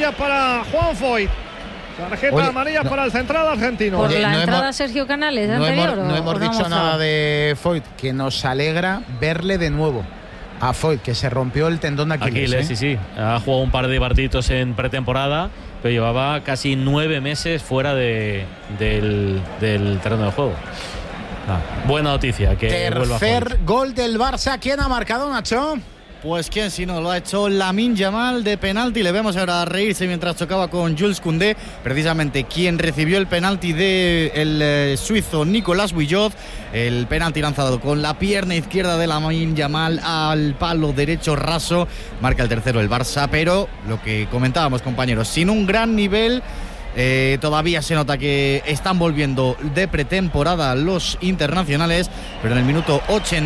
amarilla para Juan Foyt. Tarjeta amarilla para el central argentino. Por la entrada Sergio Canales anterior. No hemos dicho nada de Foyt, que nos alegra verle de nuevo a Foyt, que se rompió el tendón de Aquiles. Sí. Ha jugado un par de partidos en pretemporada, pero llevaba casi 9 meses fuera del terreno de juego. Buena noticia. Que tercer gol del Barça. ¿Quién ha marcado, Nacho? Pues quién si no, lo ha hecho Lamine Yamal de penalti. Le vemos ahora reírse mientras chocaba con Jules Koundé, precisamente quien recibió el penalti del suizo Nicolas Vuillot. El penalti lanzado con la pierna izquierda de Lamine Yamal al palo derecho raso. Marca el tercero el Barça, pero lo que comentábamos, compañeros, sin un gran nivel. Todavía se nota que están volviendo de pretemporada los internacionales, pero en el minuto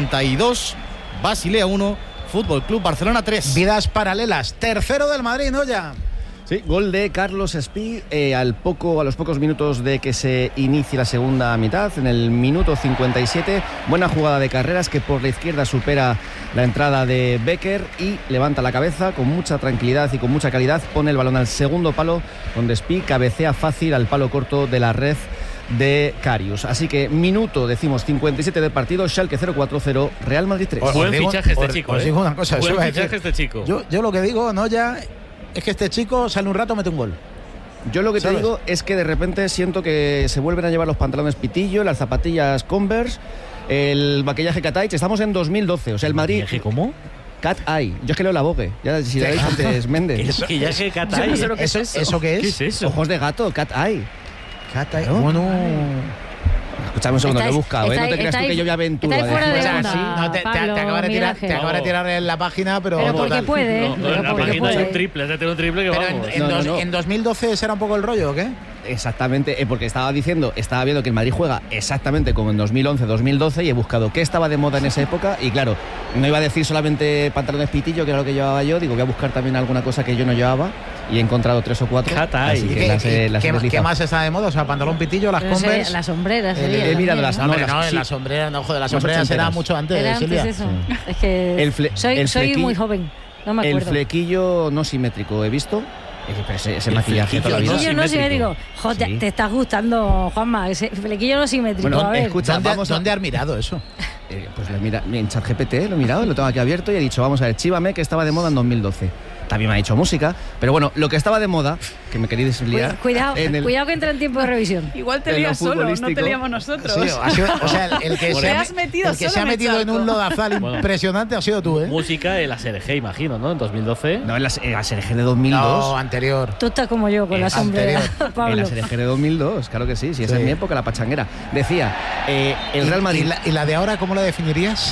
82, Basilea 1, Fútbol Club Barcelona 3. Vidas paralelas. Tercero del Madrid, ¿no? Ya. Sí, gol de Carlos Espí a los pocos minutos de que se inicie la segunda mitad, en el minuto 57. Buena jugada de Carreras, que por la izquierda supera la entrada de Becker y levanta la cabeza con mucha tranquilidad y con mucha calidad. Pone el balón al segundo palo, donde Espí cabecea fácil al palo corto de la red de Karius. Así que minuto, decimos, 57 del partido. Schalke 0-4-0, Real Madrid 3. Buen fichaje este chico. Os digo una cosa. Buen fichaje este chico. Yo lo que digo, no ya, es que este chico sale un rato, mete un gol. Yo lo que te digo es que de repente siento que se vuelven a llevar los pantalones pitillo, las zapatillas Converse, el maquillaje Cat Eye. Estamos en 2012, o sea, el Madrid... ¿Cómo? Cat Eye. Yo es que leo la Vogue. Ya, si le veis antes, Méndez. Maquillaje Cat Eye. No sé lo que es eso. ¿Eso qué es? ¿Qué es eso? Ojos de gato, Cat Eye. Cat Eye. Bueno. Escúchame un segundo, lo he buscado. No te creas tú que yo voy a aventura. Estáis fuera de onda, Sí, no, te acaba de tirar en la página, pero porque total. puede. En la página hay un triple, un triple que pero vamos. ¿En 2012 será un poco el rollo o qué? Exactamente, porque estaba viendo que el Madrid juega exactamente como en 2011-2012 y he buscado qué estaba de moda en esa época y claro, no iba a decir solamente pantalones pitillo, que era lo que llevaba yo, digo, voy a buscar también alguna cosa que yo no llevaba y he encontrado 3 o 4. Así que ¿Qué más está de moda? O sea, pantalón pitillo, las Converse. Las sombreras. He mirado las sombreras, no, joder, las sombreras era mucho antes, Silvia. Eso. Es que soy muy joven, no me acuerdo. El flequillo no simétrico he visto. Pero ese maquillaje toda la vida. Flequillo no simétrico. Joder, sí. Te está gustando, Juanma. Ese flequillo no simétrico. Bueno, a ver. Escucha, ¿Dónde has mirado eso? Pues en ChatGPT lo he mirado, lo tengo aquí abierto y he dicho, vamos a ver, chívame que estaba de moda en 2012. También me ha dicho música, pero bueno, lo que estaba de moda, que me queréis liar. Cuidado que entra en tiempo de revisión. Igual te lías solo, no te liamos nosotros. Sí, o sea, el que se ha metido en un lodazal impresionante ha sido tú, ¿eh? Música en la SRG, imagino, ¿no? En 2012. No, en la SRG de 2002. No, anterior. Tú estás como yo con la sombrera, Pablo. En la SRG de 2002, claro que sí, esa es mi época, la pachanguera. Decía, el Real Madrid... ¿Y la de ahora cómo la definirías?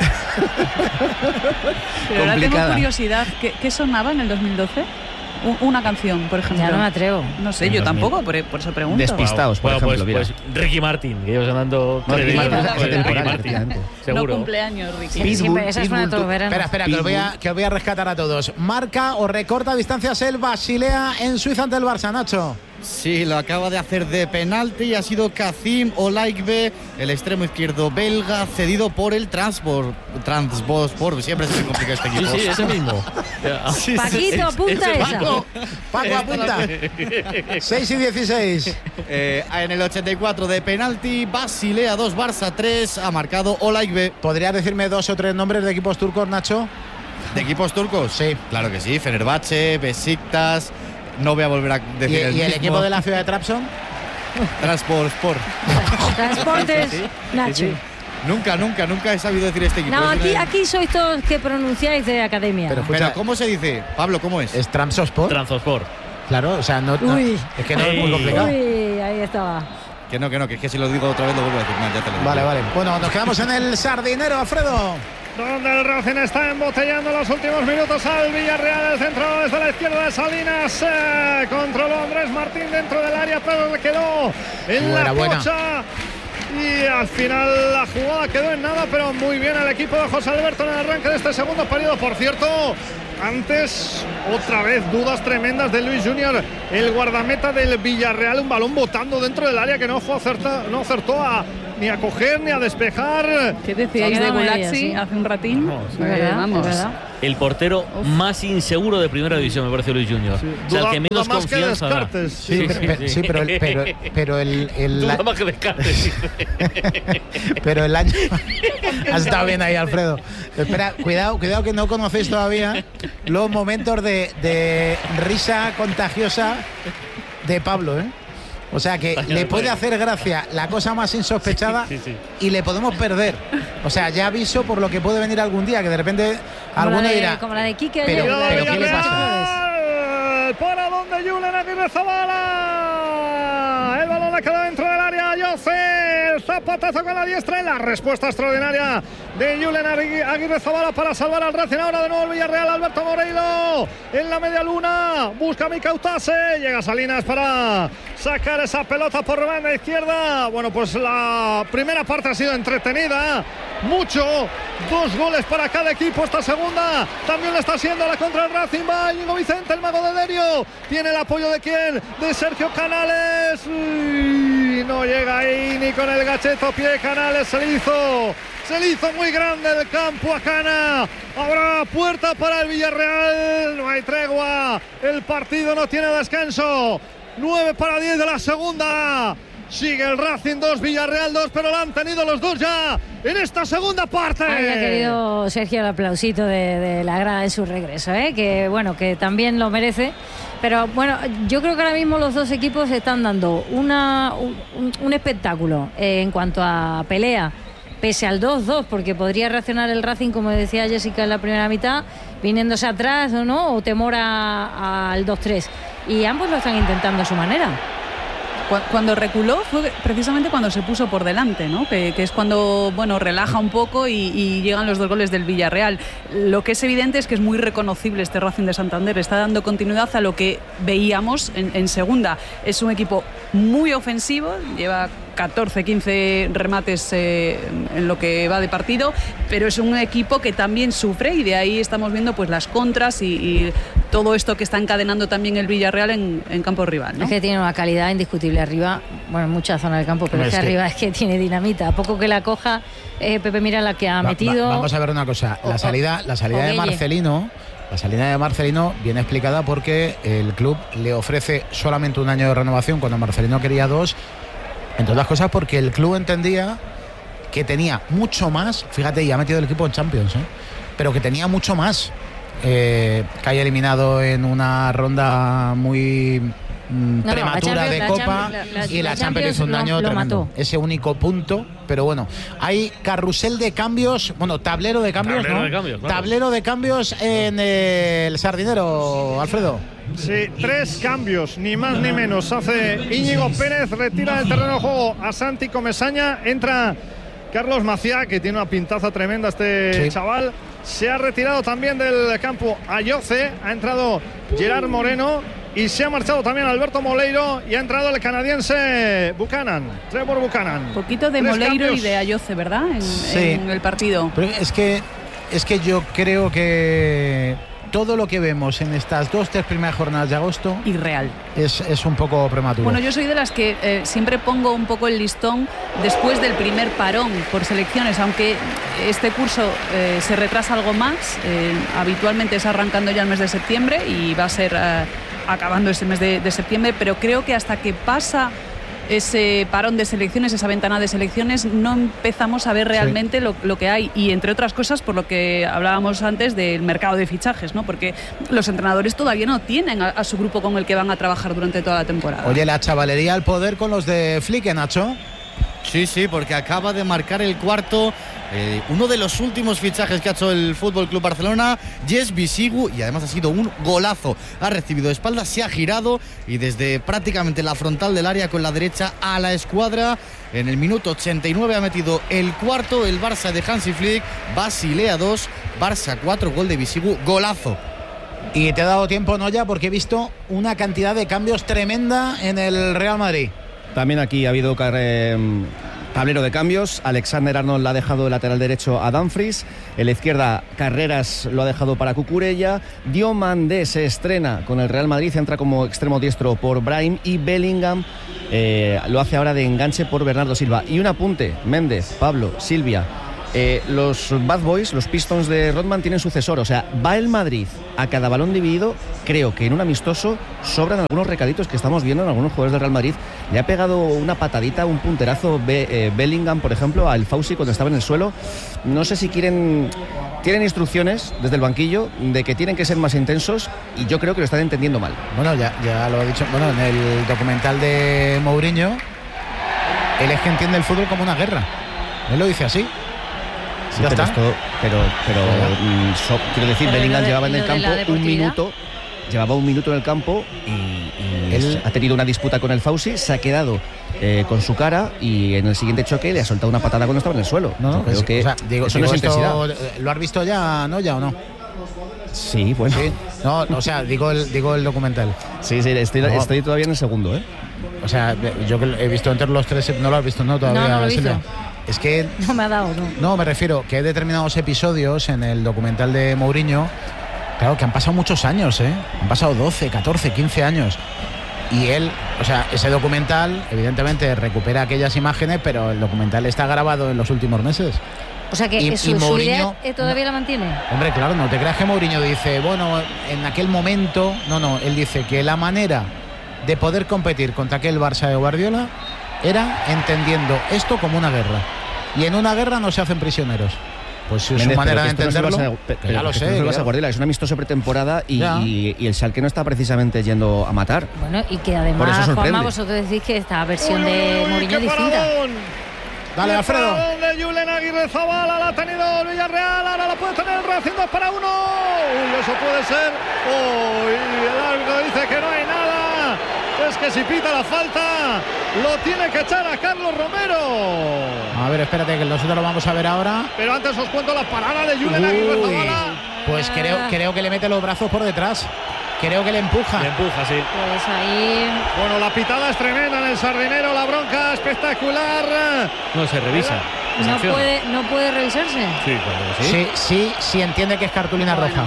Pero ahora tengo curiosidad, ¿qué sonaba en el 2012? Una canción, por ejemplo. Ya no me atrevo. No sé, yo tampoco, por eso pregunto. Despistados, por ejemplo, pues Ricky Martin, que lleva sonando... Ricky Martin. Seguro. No cumpleaños, Ricky. Esa suena todos los veranos. Espera, que os voy a rescatar a todos. Marca o recorta distancias el Basilea en Suiza ante el Barça, Nacho. Sí, lo acaba de hacer de penalti y ha sido Kazim Olaigbe, el extremo izquierdo belga, cedido por el Transbospor. Siempre se complica este equipo. Sí, ese mismo. Paquito, apunta esa. Paco, apunta. 6 y 16. En el 84 de penalti, Basilea 2, Barça 3, ha marcado Olaigbe. ¿Podrías decirme 2 o 3 nombres de equipos turcos, Nacho? ¿De equipos turcos? Sí. Claro que sí, Fenerbahce, Besiktas... No voy a volver a decir ¿Y el equipo de la ciudad de Trabzon? Transport. Transportes, Nacho. Sí. Nunca he sabido decir este equipo. No, aquí sois todos que pronunciáis de academia. Pero ¿cómo se dice? Pablo, ¿cómo es? ¿Es Trabzonspor? Trabzonspor. Claro, o sea, es que no es muy complicado. Uy, ahí estaba. Que no, que es que si lo digo otra vez lo vuelvo a decir. No, ya te lo digo. Vale. Bueno, nos quedamos en el Sardinero, Alfredo. Donde el Racing está embotellando los últimos minutos al Villarreal. El centro desde la izquierda de Salinas. Controló Andrés Martín dentro del área, pero le quedó en la pocha. Y al final la jugada quedó en nada, pero muy bien el equipo de José Alberto en el arranque de este segundo periodo. Por cierto, antes otra vez dudas tremendas de Luis Junior, el guardameta del Villarreal, un balón botando dentro del área que no acertó a ni a coger, ni a despejar. ¿Qué decíais de Gulazzi sí. hace un ratín? Vamos. El portero más inseguro de primera división, me parece, Luis Junior. Sí. O sea, el que menos duda más confianza que da. Descartes. Sí, pero el Duda más que Descartes. pero el año has estado bien ahí, Alfredo. Espera, cuidado que no conocéis todavía los momentos de risa contagiosa de Pablo, ¿eh? O sea que le puede hacer gracia la cosa más insospechada y le podemos perder. O sea, ya aviso por lo que puede venir algún día, que de repente alguno dirá. Como la de Quique. Pero ¿qué le pasa? ¿Para dónde Julen Aguirre Zabala? El balón le quedó dentro del área. Jose, el zapatazo con la diestra y la respuesta extraordinaria de Julen Aguirre Zabala para salvar al Racing. Ahora de nuevo el Villarreal. Alberto Moreiro en la media luna. Busca a Mikautase. Llega Salinas para sacar esa pelota por banda izquierda. Bueno, pues la primera parte ha sido entretenida. Mucho. 2 goles para cada equipo. Esta segunda también le está haciendo la contra el Racing. Va Íñigo Vicente, el mago de Derio. Tiene el apoyo de quién? De Sergio Canales. Uy, no llega ahí ni con el gacheto pie. Canales se le hizo muy grande el campo a Cana. Habrá puerta para el Villarreal. No hay tregua. El partido no tiene descanso. 9-10 de la segunda. Sigue el Racing 2, Villarreal 2, pero lo han tenido los dos ya en esta segunda parte. Había querido Sergio el aplausito de la grada en su regreso, que bueno, que también lo merece. Pero bueno, yo creo que ahora mismo los dos equipos están dando un espectáculo en cuanto a pelea, pese al 2-2, porque podría reaccionar el Racing, como decía Jessica en la primera mitad, viniéndose atrás o temor al 2-3. Y ambos lo están intentando a su manera. Cuando reculó fue precisamente cuando se puso por delante, ¿no? Que es cuando, bueno, relaja un poco y llegan los 2 goles del Villarreal. Lo que es evidente es que es muy reconocible este Racing de Santander. Está dando continuidad a lo que veíamos en segunda. Es un equipo muy ofensivo, lleva 14-15 remates en lo que va de partido, pero es un equipo que también sufre y de ahí estamos viendo pues las contras y todo esto que está encadenando también el Villarreal en campo rival, ¿no? Es que tiene una calidad indiscutible arriba, bueno, en mucha zona del campo, pero es que arriba es que tiene dinamita. A poco que la coja, Pepe, mira la que ha metido. Vamos a ver una cosa, la salida de Marcelino. La salida de Marcelino viene explicada porque el club le ofrece solamente un año de renovación cuando Marcelino quería 2. Entre otras cosas porque el club entendía que tenía mucho más, fíjate, ya ha metido el equipo en Champions, pero que tenía mucho más, que haya eliminado en una ronda muy prematura de Copa y la Champions hizo un daño tremendo. Ese único punto, pero bueno, hay carrusel de cambios, bueno, tablero de cambios, claro. Tablero de cambios en el Sardinero, Alfredo. Sí, 3 cambios, ni más ni menos. Hace Íñigo Pérez, retira del terreno de juego a Santi Comesaña, entra Carlos Maciá, que tiene una pintaza tremenda chaval. Se ha retirado también del campo Ayoce, ha entrado Gerard Moreno y se ha marchado también Alberto Moleiro y ha entrado el canadiense Trevor Buchanan. Un poquito de Moleiro cambios. Y de Ayoce, ¿verdad? En el partido. Pero es que yo creo que todo lo que vemos en estas 2-3 primeras jornadas de agosto irreal. Es un poco prematuro. Bueno, yo soy de las que siempre pongo un poco el listón después del primer parón por selecciones, aunque este curso se retrasa algo más. Habitualmente es arrancando ya el mes de septiembre y va a ser acabando ese mes de septiembre, pero creo que hasta que pasa ese parón de selecciones, esa ventana de selecciones, no empezamos a ver realmente lo que hay, y entre otras cosas por lo que hablábamos antes del mercado de fichajes, ¿no? Porque los entrenadores todavía no tienen a su grupo con el que van a trabajar durante toda la temporada. Oye, la chavalería al poder con los de Flick, Nacho. Sí, porque acaba de marcar el cuarto, uno de los últimos fichajes que ha hecho el Fútbol Club Barcelona, Jess Bisigu, y además ha sido un golazo. Ha recibido de espaldas, se ha girado y desde prácticamente la frontal del área con la derecha a la escuadra. En el minuto 89 ha metido el cuarto el Barça de Hansi Flick. Basilea 2, Barça 4, gol de Bisigu, golazo. Y te ha dado tiempo, Noya, porque he visto una cantidad de cambios tremenda en el Real Madrid. También aquí ha habido Tablero de cambios, Alexander Arnold ha dejado el lateral derecho a Dumfries, en la izquierda Carreras lo ha dejado para Cucurella, Diomandé se estrena con el Real Madrid, entra como extremo diestro por Brahim y Bellingham lo hace ahora de enganche por Bernardo Silva. Y un apunte, Méndez, Pablo, Silvia, los Bad Boys, los Pistons de Rodman tienen sucesor, o sea, va el Madrid a cada balón dividido. Creo que en un amistoso sobran algunos recaditos que estamos viendo en algunos jugadores del Real Madrid. Le ha pegado una patadita, un punterazo Bellingham, por ejemplo, al Fauci cuando estaba en el suelo. No sé si tienen instrucciones desde el banquillo de que tienen que ser más intensos, y yo creo que lo están entendiendo mal. Bueno, ya lo he dicho, bueno, en el documental de Mourinho, él es que entiende el fútbol como una guerra. Él lo dice así. Sí, quiero decir, Bellingham llevaba en el campo un minuto. Llevaba un minuto en el campo y él ha tenido una disputa con el Fauci, se ha quedado con su cara y en el siguiente choque le ha soltado una patada cuando estaba en el suelo. No, creo que eso no es intensidad. ¿Lo has visto ya, no? ¿Ya o no? Sí, bueno. Sí. No, o sea, digo el documental. Sí, estoy todavía en el segundo, ¿eh? O sea, yo que he visto entre los tres, ¿no lo has visto? No, todavía. No lo he visto. Es que no me ha dado, no, me refiero que hay determinados episodios en el documental de Mourinho, claro, que han pasado muchos años, han pasado 12, 14, 15 años. Y él, o sea, ese documental evidentemente recupera aquellas imágenes, pero el documental está grabado en los últimos meses. O sea que su idea todavía la mantiene. Hombre, claro, no te creas que Mourinho dice, bueno, en aquel momento, no, él dice que la manera de poder competir contra aquel Barça de Guardiola era entendiendo esto como una guerra. Y en una guerra no se hacen prisioneros. Pues si es su manera de entenderlo, ya lo sé. Guardiola es un amistoso pretemporada y el Schalke no está precisamente yendo a matar. Bueno, y que además, Juanma, vosotros decís que esta versión de Mourinho es distinta. Dale, Alfredo. De Julen Aguirrezabala la ha tenido el Villarreal, ahora la puede tener el Racing 2-1. Uy, eso puede ser. Uy, el árbitro dice que no hay nada. Es que si pita la falta, lo tiene que echar a Carlos Romero. A ver, espérate, que nosotros lo vamos a ver ahora. Pero antes os cuento la parada de Julen Aguirrezabala. Pues creo que le mete los brazos por detrás. Creo que le empuja. Le empuja, sí. Pues ahí. Bueno, la pitada es tremenda en el Sardinero, la bronca espectacular. No se revisa. No puede revisarse. Sí, claro que sí. Sí, entiende que es cartulina roja.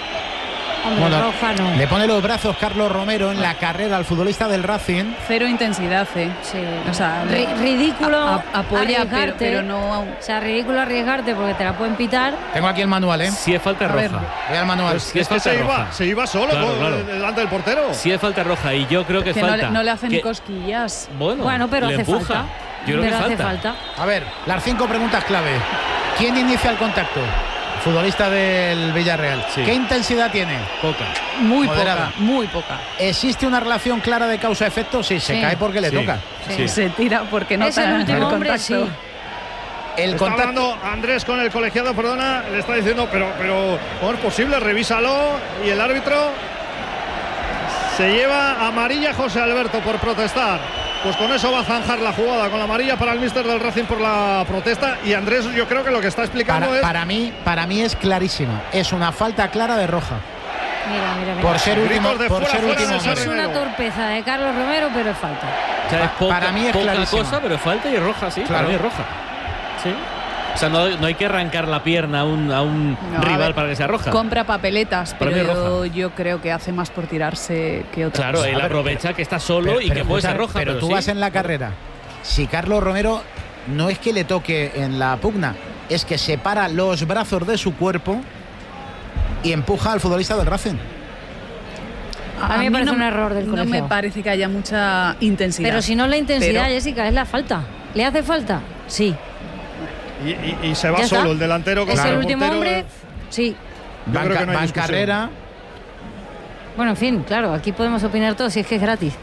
Hombre, roja no. Le pone los brazos Carlos Romero en la carrera al futbolista del Racing. Cero intensidad, Sí. O sea, ridículo apoya, pero no. O sea, ridículo arriesgarte porque te la pueden pitar. Tengo aquí el manual, Si es falta roja. Voy al manual. Pues si es falta roja. Se iba solo claro. Delante del portero. Si es falta roja y yo creo que es falta. No le hacen ni cosquillas. Bueno, pero le hace empuja. falta. Yo creo que hace falta. A ver, las 5 preguntas clave. ¿Quién inicia el contacto? Futbolista del Villarreal. Sí. ¿Qué intensidad tiene? Poca. Muy moderada. Muy poca. ¿Existe una relación clara de causa-efecto? Sí, se cae porque le toca. Sí. Se tira porque no es el último hombre, contacto. sí. Está hablando Andrés con el colegiado, perdona, le está diciendo, pero ¿cómo es posible? Revísalo. Y el árbitro se lleva amarilla José Alberto por protestar. Pues con eso va a zanjar la jugada, con la amarilla para el míster del Racing por la protesta. Y Andrés, yo creo que lo que está explicando es... Para mí es clarísima. Es una falta clara de roja. Mira. Por ser último. Es una torpeza de Carlos Romero, pero es falta. O sea, es poca, para mí es poca clarísima. cosa, pero es falta y es roja, sí. Claro. Para mí es roja. Sí. O sea, no hay que arrancar la pierna a un rival para que sea roja. Compra papeletas, Para mí es pero roja. yo creo que hace más por tirarse que otra Claro, cosa. él aprovecha que está solo y que puede ser roja. Pero tú vas en la carrera. Si Carlos Romero no es que le toque en la pugna, es que separa los brazos de su cuerpo y empuja al futbolista del Racing. A mí me parece un error del colegio. No me parece que haya mucha intensidad. Pero si no es la intensidad, Jessica, es la falta. ¿Le hace falta? Sí. Y se va solo el delantero. Es el último hombre. Sí. Yo creo que no hay va en discusión. carrera. Bueno, en fin, claro, aquí podemos opinar todos si es que es gratis.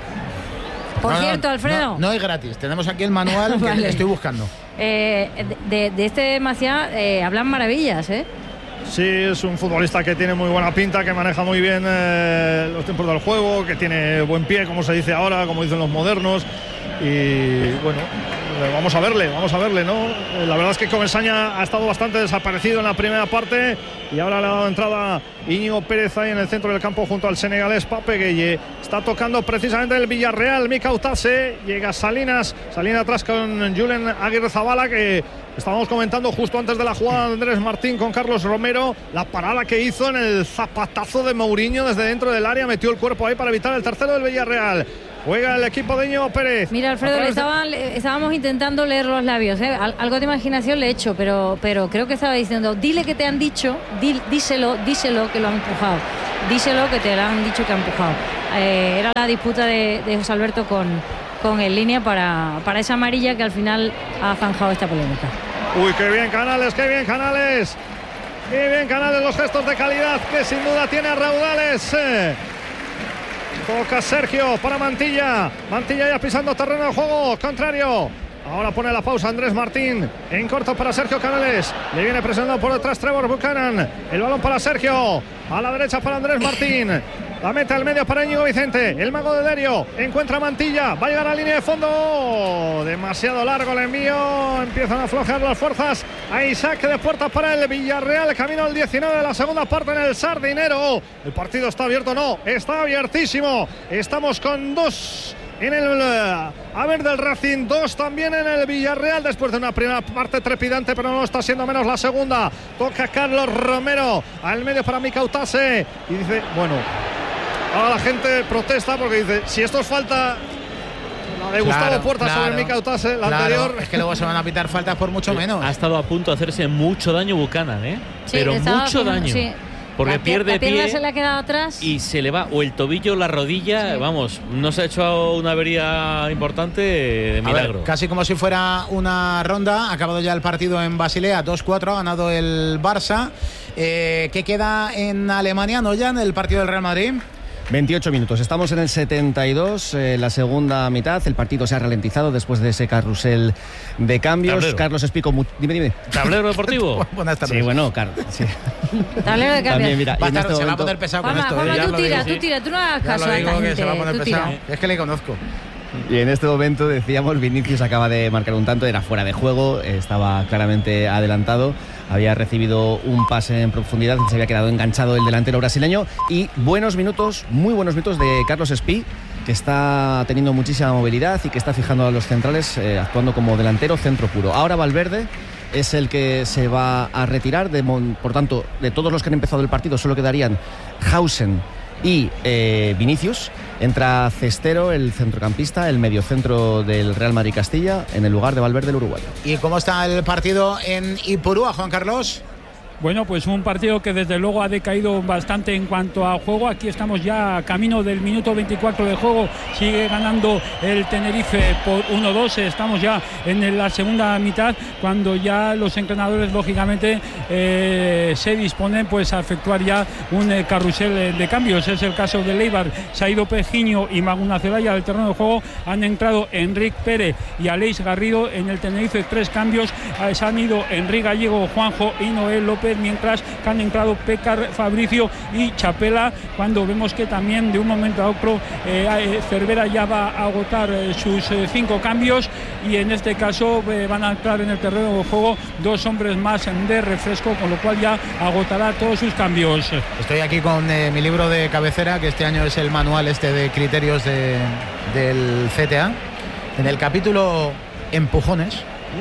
Por cierto, Alfredo. No es gratis. Tenemos aquí el manual que Vale. estoy buscando. De este Maciá hablan maravillas, ¿eh? Sí, es un futbolista que tiene muy buena pinta, que maneja muy bien los tiempos del juego, que tiene buen pie, como se dice ahora, como dicen los modernos. Y bueno, vamos a verle, ¿no? La verdad es que Comesaña ha estado bastante desaparecido en la primera parte y ahora le ha dado entrada Íñigo Pérez ahí en el centro del campo junto al senegalés Pape Gueye. Está tocando precisamente el Villarreal, Mika Utase, llega Salinas atrás con Julen Aguirrezabala, que estábamos comentando justo antes de la jugada de Andrés Martín con Carlos Romero, la parada que hizo en el zapatazo de Mourinho desde dentro del área, metió el cuerpo ahí para evitar el tercero del Villarreal. Juega el equipo de Íñigo Pérez. Mira, Alfredo, estábamos intentando leer los labios, ¿eh? Algo de imaginación le he hecho, pero creo que estaba diciendo, dile que te han dicho, díselo que lo han empujado, díselo que te lo han dicho que ha empujado. Era la disputa de José Alberto con el línea para esa amarilla que al final ha zanjado esta polémica. Uy, qué bien Canales, qué bien Canales, los gestos de calidad que sin duda tiene a raudales. Toca Sergio para Mantilla ya pisando terreno de juego contrario. Ahora pone la pausa Andrés Martín en corto para Sergio Canales, le viene presionando por detrás Trevor Buchanan, el balón para Sergio, a la derecha para Andrés Martín, la mete al medio para Íñigo Vicente, el mago de Derio encuentra a Mantilla, va a llegar a la línea de fondo, demasiado largo el envío, empiezan a aflojar las fuerzas, hay saque de puerta para el Villarreal, camino al 19 de la segunda parte en el Sardinero. El partido está abierto, no, está abiertísimo, estamos con 2 en el haber del Racing, 2 también en el Villarreal, después de una primera parte trepidante, pero no está siendo menos la segunda. Toca Carlos Romero al medio para Mika Utase y dice, bueno, ahora la gente protesta porque dice, si esto es falta, la de Gustavo Puerta sobre Mika Utase, la anterior, es que luego se van a pitar faltas por mucho menos. Ha estado a punto de hacerse mucho daño Buchanan, sí, pero mucho daño. Sí. Porque pierde pie, se le ha quedado atrás y se le va o el tobillo o la rodilla, sí. Vamos, no se ha hecho una avería importante de milagro. Ver, casi como si fuera una ronda, ha acabado ya el partido en Basilea, 2-4, ha ganado el Barça. ¿Qué queda en Alemania, Noyan, el partido del Real Madrid? 28 minutos, estamos en el 72, la segunda mitad, el partido se ha ralentizado después de ese carrusel de cambios. Tablero. Carlos Expico, dime. ¿Tablero deportivo? Buenas tardes. Sí, bueno, Carlos. Sí. Tablero de cambios. También, mira, se va a poner pesado con esto. Tú tira, tú no hagas caso a esta gente. Que se va a poner pesado. Es que le conozco. Y en este momento, decíamos, Vinicius acaba de marcar un tanto, era fuera de juego, estaba claramente adelantado, había recibido un pase en profundidad, se había quedado enganchado el delantero brasileño. Y buenos minutos, muy buenos minutos de Carlos Espí, que está teniendo muchísima movilidad y que está fijando a los centrales, actuando como delantero centro puro. Ahora Valverde es el que se va a retirar, por tanto, de todos los que han empezado el partido solo quedarían Hausen y Vinicius. Entra Cestero, el centrocampista, el mediocentro del Real Madrid Castilla, en el lugar de Valverde, el uruguayo. ¿Y cómo está el partido en Ipurúa, Juan Carlos? Bueno, pues un partido que desde luego ha decaído bastante en cuanto a juego. Aquí estamos ya camino del minuto 24 de juego. Sigue ganando el Tenerife por 1-2. Estamos ya en la segunda mitad, cuando ya los entrenadores lógicamente se disponen pues a efectuar ya un carrusel de cambios. Es el caso de Leibar. Se ha ido Pejiño y Maguna Celaya del terreno de juego. Han entrado Enrique Pérez y Aleix Garrido. En el Tenerife 3 cambios. Se han ido Enrique Gallego, Juanjo y Noel López, mientras que han entrado Pécar, Fabricio y Chapela, cuando vemos que también de un momento a otro Cervera ya va a agotar sus 5 cambios, y en este caso van a entrar en el terreno de juego 2 hombres más de refresco, con lo cual ya agotará todos sus cambios. Estoy aquí con mi libro de cabecera, que este año es el manual de criterios del CTA. En el capítulo empujones,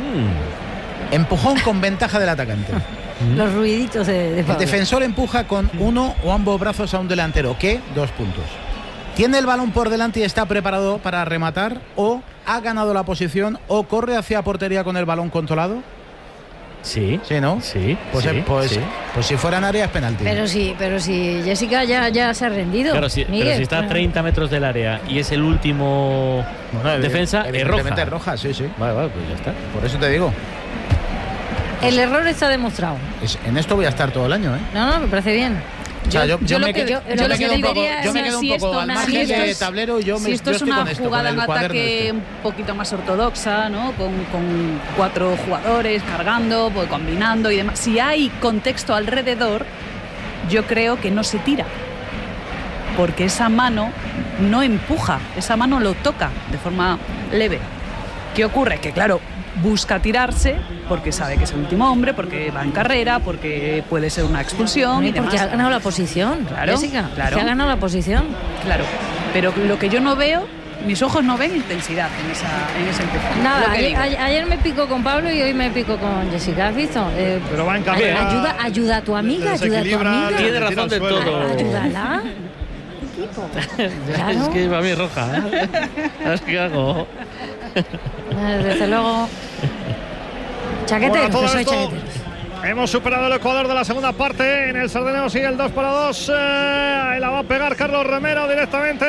empujón con ventaja del atacante. Los ruiditos de El defensor empuja con uno o ambos brazos a un delantero que, 2 puntos, tiene el balón por delante y está preparado para rematar, o ha ganado la posición, o corre hacia portería con el balón controlado. Sí, ¿no? Sí. Pues si fuera en área es penalti. Pero si Jessica ya se ha rendido. Claro, pero si está a 30 metros del área y es el último defensa, es roja. Es roja, sí. Vale, pues ya está. Por eso te digo. El error está demostrado. En esto voy a estar todo el año, ¿eh? No, me parece bien. O sea, yo me quedo un poco al margen de tablero. Si esto es una jugada en ataque un poquito más ortodoxa, ¿no? Con 4 jugadores cargando, pues, combinando y demás. Si hay contexto alrededor, yo creo que no se tira, porque esa mano no empuja, esa mano lo toca de forma leve. ¿Qué ocurre? Que claro, busca tirarse porque sabe que es el último hombre, porque va en carrera, porque puede ser una expulsión y demás. Porque ha ganado la posición, claro, Jessica, claro. que ha ganado la posición. Claro, pero lo que yo no veo, mis ojos no ven intensidad en ese empujón. Nada, ayer me pico con Pablo y hoy me pico con Jessica, ¿has visto? Pero va en carrera. Ayuda a tu amiga, ayuda a tu amiga. Tiene razón del todo. Ayúdala. Claro. Es que para mí es roja, ¿eh? ¿Qué hago? Desde luego. Chaqueteros, Bueno, que soy esto, chaqueteros. hemos superado el Ecuador de la segunda parte. En el Sardinero sigue el 2-2. Ahí la va a pegar Carlos Romero directamente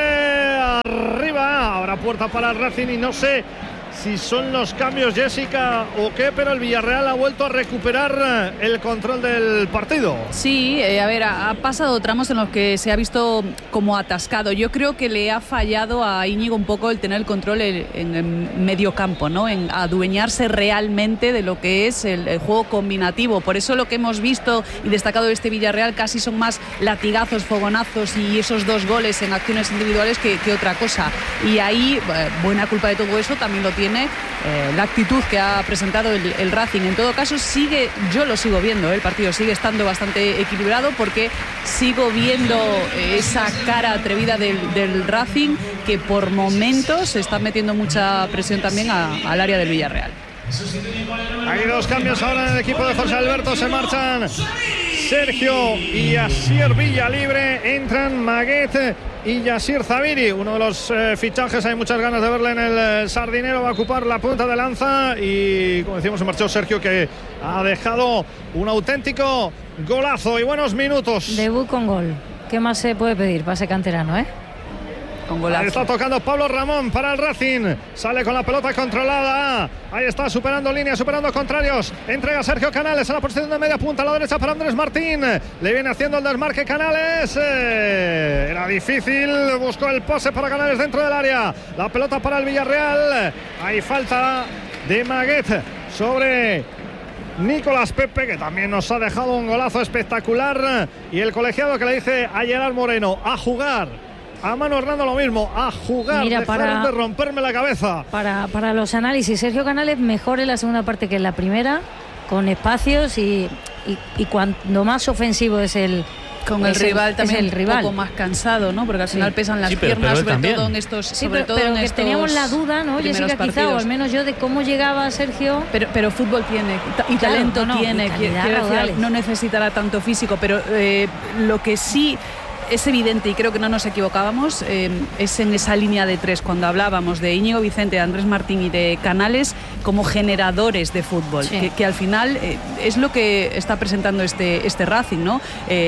arriba. Ahora puerta para el Racing y no sé si son los cambios, Jessica, o qué, pero el Villarreal ha vuelto a recuperar el control del partido. Sí, a ver, ha pasado tramos en los que se ha visto como atascado. Yo creo que le ha fallado a Íñigo un poco el tener el control en el medio campo, ¿no? En adueñarse realmente de lo que es el juego combinativo. Por eso lo que hemos visto y destacado de este Villarreal casi son más latigazos, fogonazos y esos 2 goles en acciones individuales que otra cosa. Y ahí, buena culpa de todo eso también lo tiene la actitud que ha presentado el Racing. En todo caso, yo lo sigo viendo, el partido sigue estando bastante equilibrado porque sigo viendo esa cara atrevida del Racing, que por momentos está metiendo mucha presión también al área del Villarreal. Hay 2 cambios ahora en el equipo de José Alberto. Se marchan Sergio y Asier Villalibre. Entran Maguet y Yassir Zaviri, uno de los fichajes. Hay muchas ganas de verle en el Sardinero. Va a ocupar la punta de lanza y, como decimos, se marchó Sergio, que ha dejado un auténtico golazo y buenos minutos. Debut con gol. ¿Qué más se puede pedir para ese canterano, Con golazo. Ahí está tocando Pablo Ramón para el Racing. Sale con la pelota controlada. Ahí está superando líneas, superando contrarios. Entrega Sergio Canales a la posición de media punta a la derecha para Andrés Martín. Le viene haciendo el desmarque Canales. Era difícil. Buscó el pase para Canales dentro del área. La pelota para el Villarreal. Hay falta de Maguet sobre Nicolás Pepe, que también nos ha dejado un golazo espectacular. Y el colegiado que le dice a Gerard Moreno: a jugar. A Manu Hernando lo mismo, a jugar. Mira, dejar de romperme la cabeza. Para los análisis, Sergio Canales mejor en la segunda parte que en la primera, con espacios y cuando más ofensivo es el con el rival también el rival. Un poco más cansado, ¿no? Porque al final pesan las piernas, sobre todo en estos. Pero que teníamos la duda, ¿no? Jessica, quizá, o al menos yo, de cómo llegaba Sergio. Pero fútbol tiene y talento tiene. Quiero decir, no necesitará tanto físico, pero lo que sí es evidente, y creo que no nos equivocábamos, es en esa línea de 3, cuando hablábamos de Íñigo Vicente, de Andrés Martín y de Canales como generadores de fútbol, que al final es lo que está presentando este Racing, ¿no?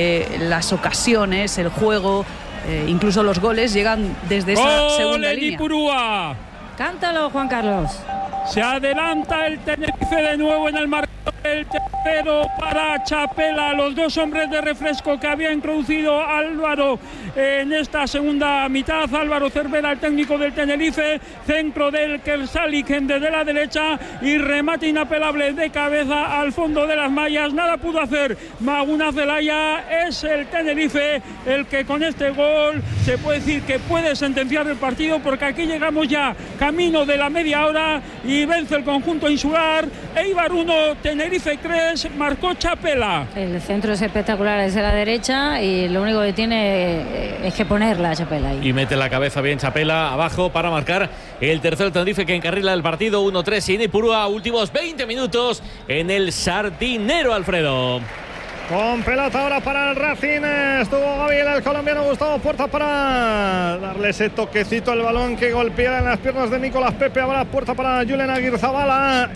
Las ocasiones, el juego, incluso los goles llegan desde esa segunda línea. Ipurúa. Cántalo, Juan Carlos. Se adelanta el Tenerife de nuevo en el marcador. El tercero para Chapela, los 2 hombres de refresco que había introducido Álvaro en esta segunda mitad. Álvaro Cervera, el técnico del Tenerife, centro del Kersalik desde la derecha y remate inapelable de cabeza al fondo de las mallas. Nada pudo hacer Maguna Zelaya. Es el Tenerife el que con este gol se puede decir que puede sentenciar el partido, porque aquí llegamos ya camino de la media hora y vence el conjunto insular. Eibar 1, Tenerife 3, marcó Chapela. El centro es espectacular desde la derecha y lo único que tiene es que ponerla a Chapela ahí. Y mete la cabeza bien Chapela abajo para marcar el tercer Tenerife, que encarrila el partido. 1-3 sin Ipurúa. Últimos 20 minutos en el Sardinero, Alfredo. Con pelota ahora para el Racing. Estuvo Gabriel, el colombiano Gustavo Puerta, para darle ese toquecito al balón que golpeara en las piernas de Nicolás Pepe. Ahora Puerta para Julen Aguirzabala.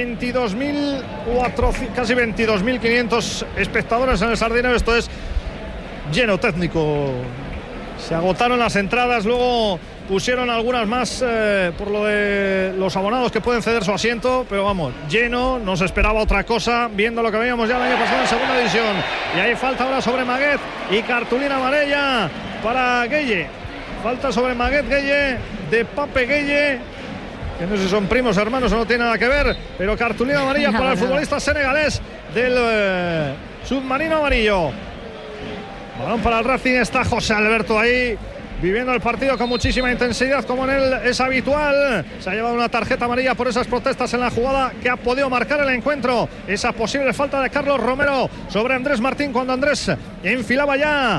22.400, casi 22.500 espectadores en el Sardinero. Esto es lleno técnico. Se agotaron las entradas, luego pusieron algunas más por lo de los abonados que pueden ceder su asiento, pero vamos, lleno. No se esperaba otra cosa, viendo lo que veíamos ya el año pasado en segunda división. Y hay falta ahora sobre Maguet y cartulina amarilla para Gueye. Falta sobre Maguet, Gueye, de Pape Gueye, que no sé si son primos, hermanos, o no tiene nada que ver, pero cartulina amarilla para el futbolista senegalés del submarino amarillo. Balón para el Racing, está José Alberto ahí viviendo el partido con muchísima intensidad, como en él es habitual. Se ha llevado una tarjeta amarilla por esas protestas en la jugada que ha podido marcar el encuentro. Esa posible falta de Carlos Romero sobre Andrés Martín, cuando Andrés enfilaba ya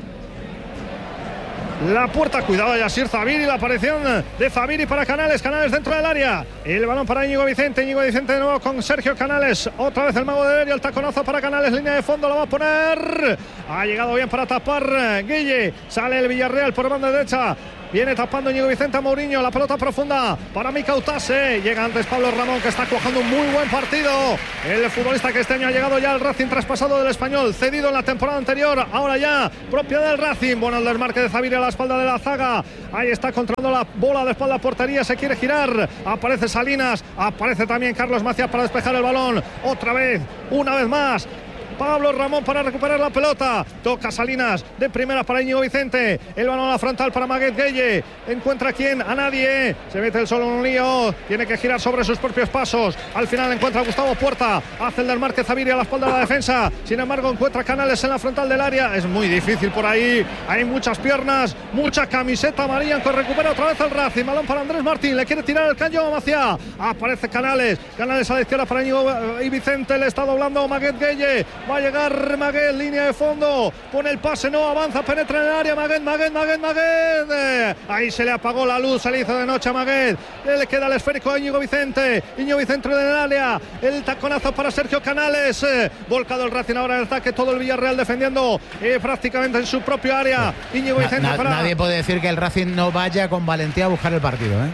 la puerta. Cuidado, Yasir Zaviri, la aparición de Zaviri para Canales dentro del área. El balón para Íñigo Vicente de nuevo con Sergio Canales. Otra vez el mago de Derio, el taconazo para Canales, línea de fondo, lo va a poner. Ha llegado bien para tapar Guille. Sale el Villarreal por banda derecha. Viene tapando Íñigo Vicente a Mourinho. La pelota profunda para Mika Utase. Llega antes Pablo Ramón, que está cuajando un muy buen partido. El futbolista que este año ha llegado ya al Racing, traspasado del Español, cedido en la temporada anterior, ahora ya propiedad del Racing. Bueno, el desmarque de Zaviri a la espalda de la zaga. Ahí está controlando la bola de espalda a portería. Se quiere girar. Aparece Salinas. Aparece también Carlos Macías para despejar el balón. Otra vez, una vez más, Pablo Ramón para recuperar la pelota. Toca Salinas de primera para Íñigo Vicente. El balón a la frontal para Maguet Gueye. ¿Encuentra a quién? A nadie. Se mete el solo en un lío. Tiene que girar sobre sus propios pasos. Al final encuentra a Gustavo Puerta. Hace el desmarque Zaviri a la espalda de la defensa. Sin embargo, encuentra Canales en la frontal del área. Es muy difícil por ahí. Hay muchas piernas, mucha camiseta amarilla, que recupera otra vez el Racing. Balón para Andrés Martín. Le quiere tirar el caño a Maciá. Aparece Canales. Canales a la izquierda para Íñigo y Vicente. Le está doblando Maguet Gueye. Va a llegar Maguet, línea de fondo, pone el pase, no avanza, penetra en el área. Maguet. Ahí se le apagó la luz, se le hizo de noche a Maguet. Le queda el esférico a Íñigo Vicente en el área. El taconazo para Sergio Canales. Volcado el Racing ahora en el ataque, todo el Villarreal defendiendo prácticamente en su propio área. Íñigo Vicente Nadie puede decir que el Racing no vaya con valentía a buscar el partido, ¿eh?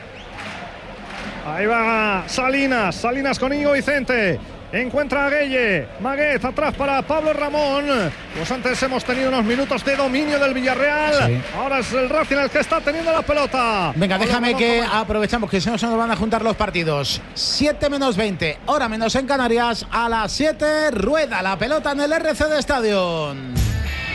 Ahí va Salinas con Íñigo Vicente. Encuentra a Gueye. Maguet atrás para Pablo Ramón. Pues antes hemos tenido unos minutos de dominio del Villarreal. Sí. Ahora es el Racing el que está teniendo la pelota. Venga, déjame que aprovechamos que si no se nos van a juntar los partidos. 7 menos 20, hora menos en Canarias. A las 7 rueda la pelota en el RCD Stadium.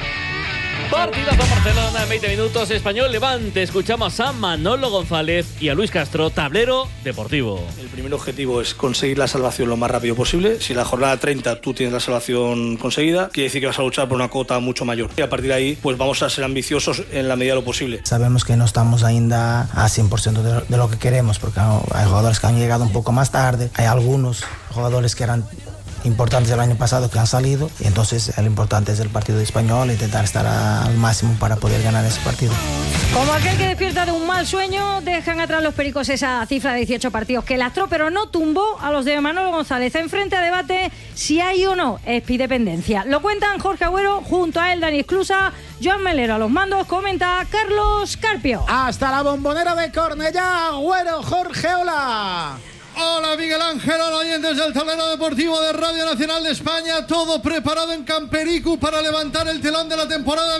Partidazo Barcelona en 20 minutos. Español Levante. Escuchamos a Manolo González y a Luis Castro, tablero deportivo. El primer objetivo es conseguir la salvación lo más rápido posible. Si la jornada 30 tú tienes la salvación conseguida, quiere decir que vas a luchar por una cota mucho mayor. Y a partir de ahí, pues vamos a ser ambiciosos en la medida de lo posible. Sabemos que no estamos ainda a 100% de lo que queremos, porque hay jugadores que han llegado un poco más tarde, hay algunos jugadores que eran importantes el año pasado que han salido, y entonces lo importante es el partido de Español, intentar estar al máximo para poder ganar ese partido. Como aquel que despierta de un mal sueño, dejan atrás los pericos esa cifra de 18 partidos que lastró, pero no tumbó a los de Manolo González. Enfrente a debate si hay o no espidependencia. Lo cuentan Jorge Agüero, junto a él Dani Esclusa, Joan Melero a los mandos, comenta Carlos Carpio. Hasta la Bombonera de Cornellá, Agüero, Jorge, hola. Hola Miguel Ángel, hola oyentes del tablero deportivo de Radio Nacional de España. Todo preparado en Campericu para levantar el telón de la temporada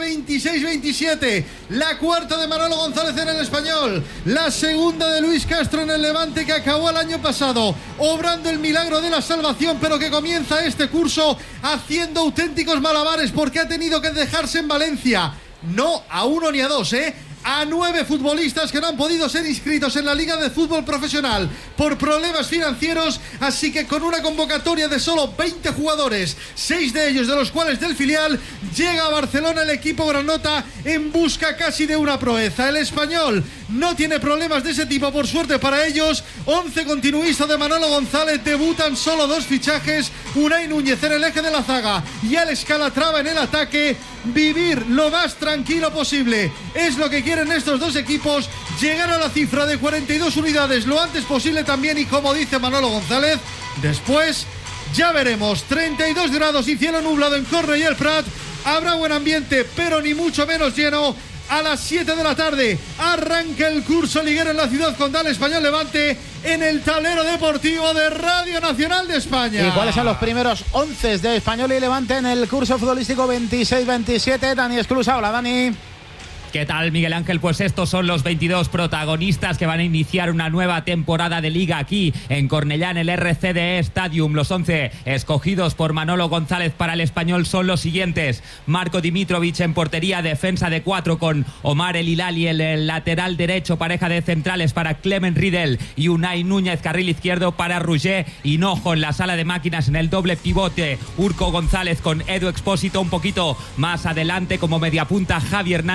26-27. La cuarta de Manolo González en el Español, la segunda de Luis Castro en el Levante, que acabó el año pasado obrando el milagro de la salvación, pero que comienza este curso haciendo auténticos malabares porque ha tenido que dejarse en Valencia, no a uno ni a dos, a 9 futbolistas que no han podido ser inscritos en la Liga de Fútbol Profesional por problemas financieros, así que con una convocatoria de solo 20 jugadores, 6 de ellos de los cuales del filial, llega a Barcelona el equipo granota en busca casi de una proeza. El Español no tiene problemas de ese tipo, por suerte para ellos. 11 continuistas de Manolo González, debutan solo 2 fichajes, Unai Núñez en el eje de la zaga y Alex Calatrava en el ataque. Vivir lo más tranquilo posible es lo que quieren estos dos equipos, llegar a la cifra de 42 unidades lo antes posible también, y como dice Manolo González, después ya veremos. 32 grados y cielo nublado en Cornellà el Prat, habrá buen ambiente pero ni mucho menos lleno. A las 7 de la tarde arranca el curso liguero en la ciudad condal. Español Levante en el tablero deportivo de Radio Nacional de España. ¿Y cuáles son los primeros 11 de Español y Levante en el curso futbolístico 26-27? Dani Esclusa, hola Dani. ¿Qué tal, Miguel Ángel? Pues estos son los 22 protagonistas que van a iniciar una nueva temporada de Liga aquí en Cornellá, en el RCD Stadium. Los 11 escogidos por Manolo González para el Español son los siguientes: Marco Dimitrovic en portería, defensa de 4 con Omar El Hilali en el lateral derecho, pareja de centrales para Clement Riedel y Unai Núñez, carril izquierdo para Roger Hinojo. En la sala de máquinas, en el doble pivote, Urco González con Edu Expósito un poquito más adelante como mediapunta, Javi Hernández, extremo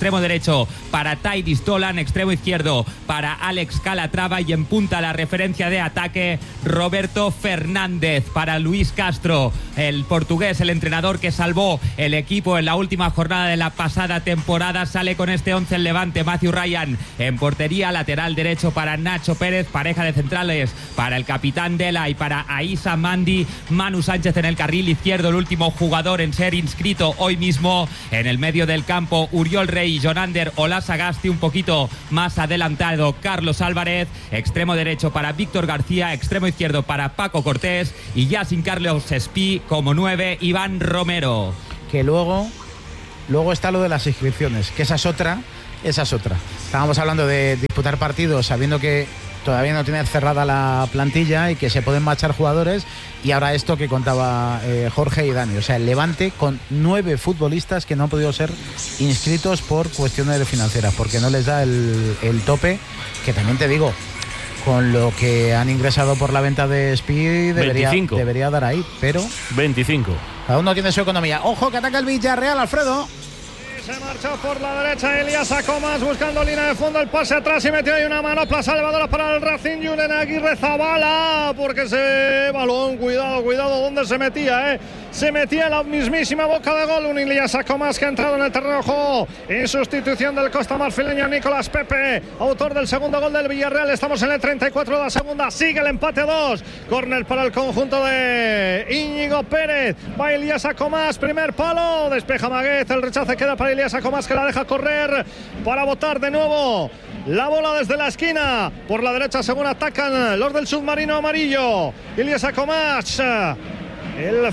extremo derecho para Tairis Dolan, extremo izquierdo para Alex Calatrava y en punta la referencia de ataque Roberto Fernández. Para Luis Castro, el portugués, el entrenador que salvó el equipo en la última jornada de la pasada temporada, sale con este 11 el Levante. Matthew Ryan en portería, lateral derecho para Nacho Pérez, pareja de centrales para el capitán Dela y para Aïssa Mandi, Manu Sánchez en el carril izquierdo, el último jugador en ser inscrito hoy mismo. En el medio del campo, Uriol Rey, Jonander Olasagasti, un poquito más adelantado Carlos Álvarez, extremo derecho para Víctor García, extremo izquierdo para Paco Cortés y ya sin Carlos Espí como 9, Iván Romero. Que luego está lo de las inscripciones, que esa es otra. Estábamos hablando de disputar partidos sabiendo que todavía no tiene cerrada la plantilla y que se pueden marchar jugadores, y ahora esto que contaba Jorge y Dani, o sea, el Levante con 9 futbolistas que no han podido ser inscritos por cuestiones financieras, porque no les da el tope, que también te digo, con lo que han ingresado por la venta de Speed debería dar ahí, pero 25. Cada uno tiene su economía. Ojo que ataca el Villarreal, Alfredo. Se marchó por la derecha Elías Acomas buscando línea de fondo, el pase atrás y metió ahí una manopla salvadora para el Racing. Julen Aguirre Zabala, porque ese balón, cuidado donde se metía, se metía en la mismísima boca de gol. Un Elías Acomas que ha entrado en el terreno de juego en sustitución del costamarfileño Nicolás Pepe, autor del segundo gol del Villarreal. Estamos en el 34 de la segunda, sigue el empate a 2. Córner para el conjunto de Íñigo Pérez, va Elías Acomas, primer palo, despeja Maguez, el rechace queda para Elías Acomas, que la deja correr para botar de nuevo la bola desde la esquina por la derecha según atacan los del submarino amarillo. Elías Acomas, el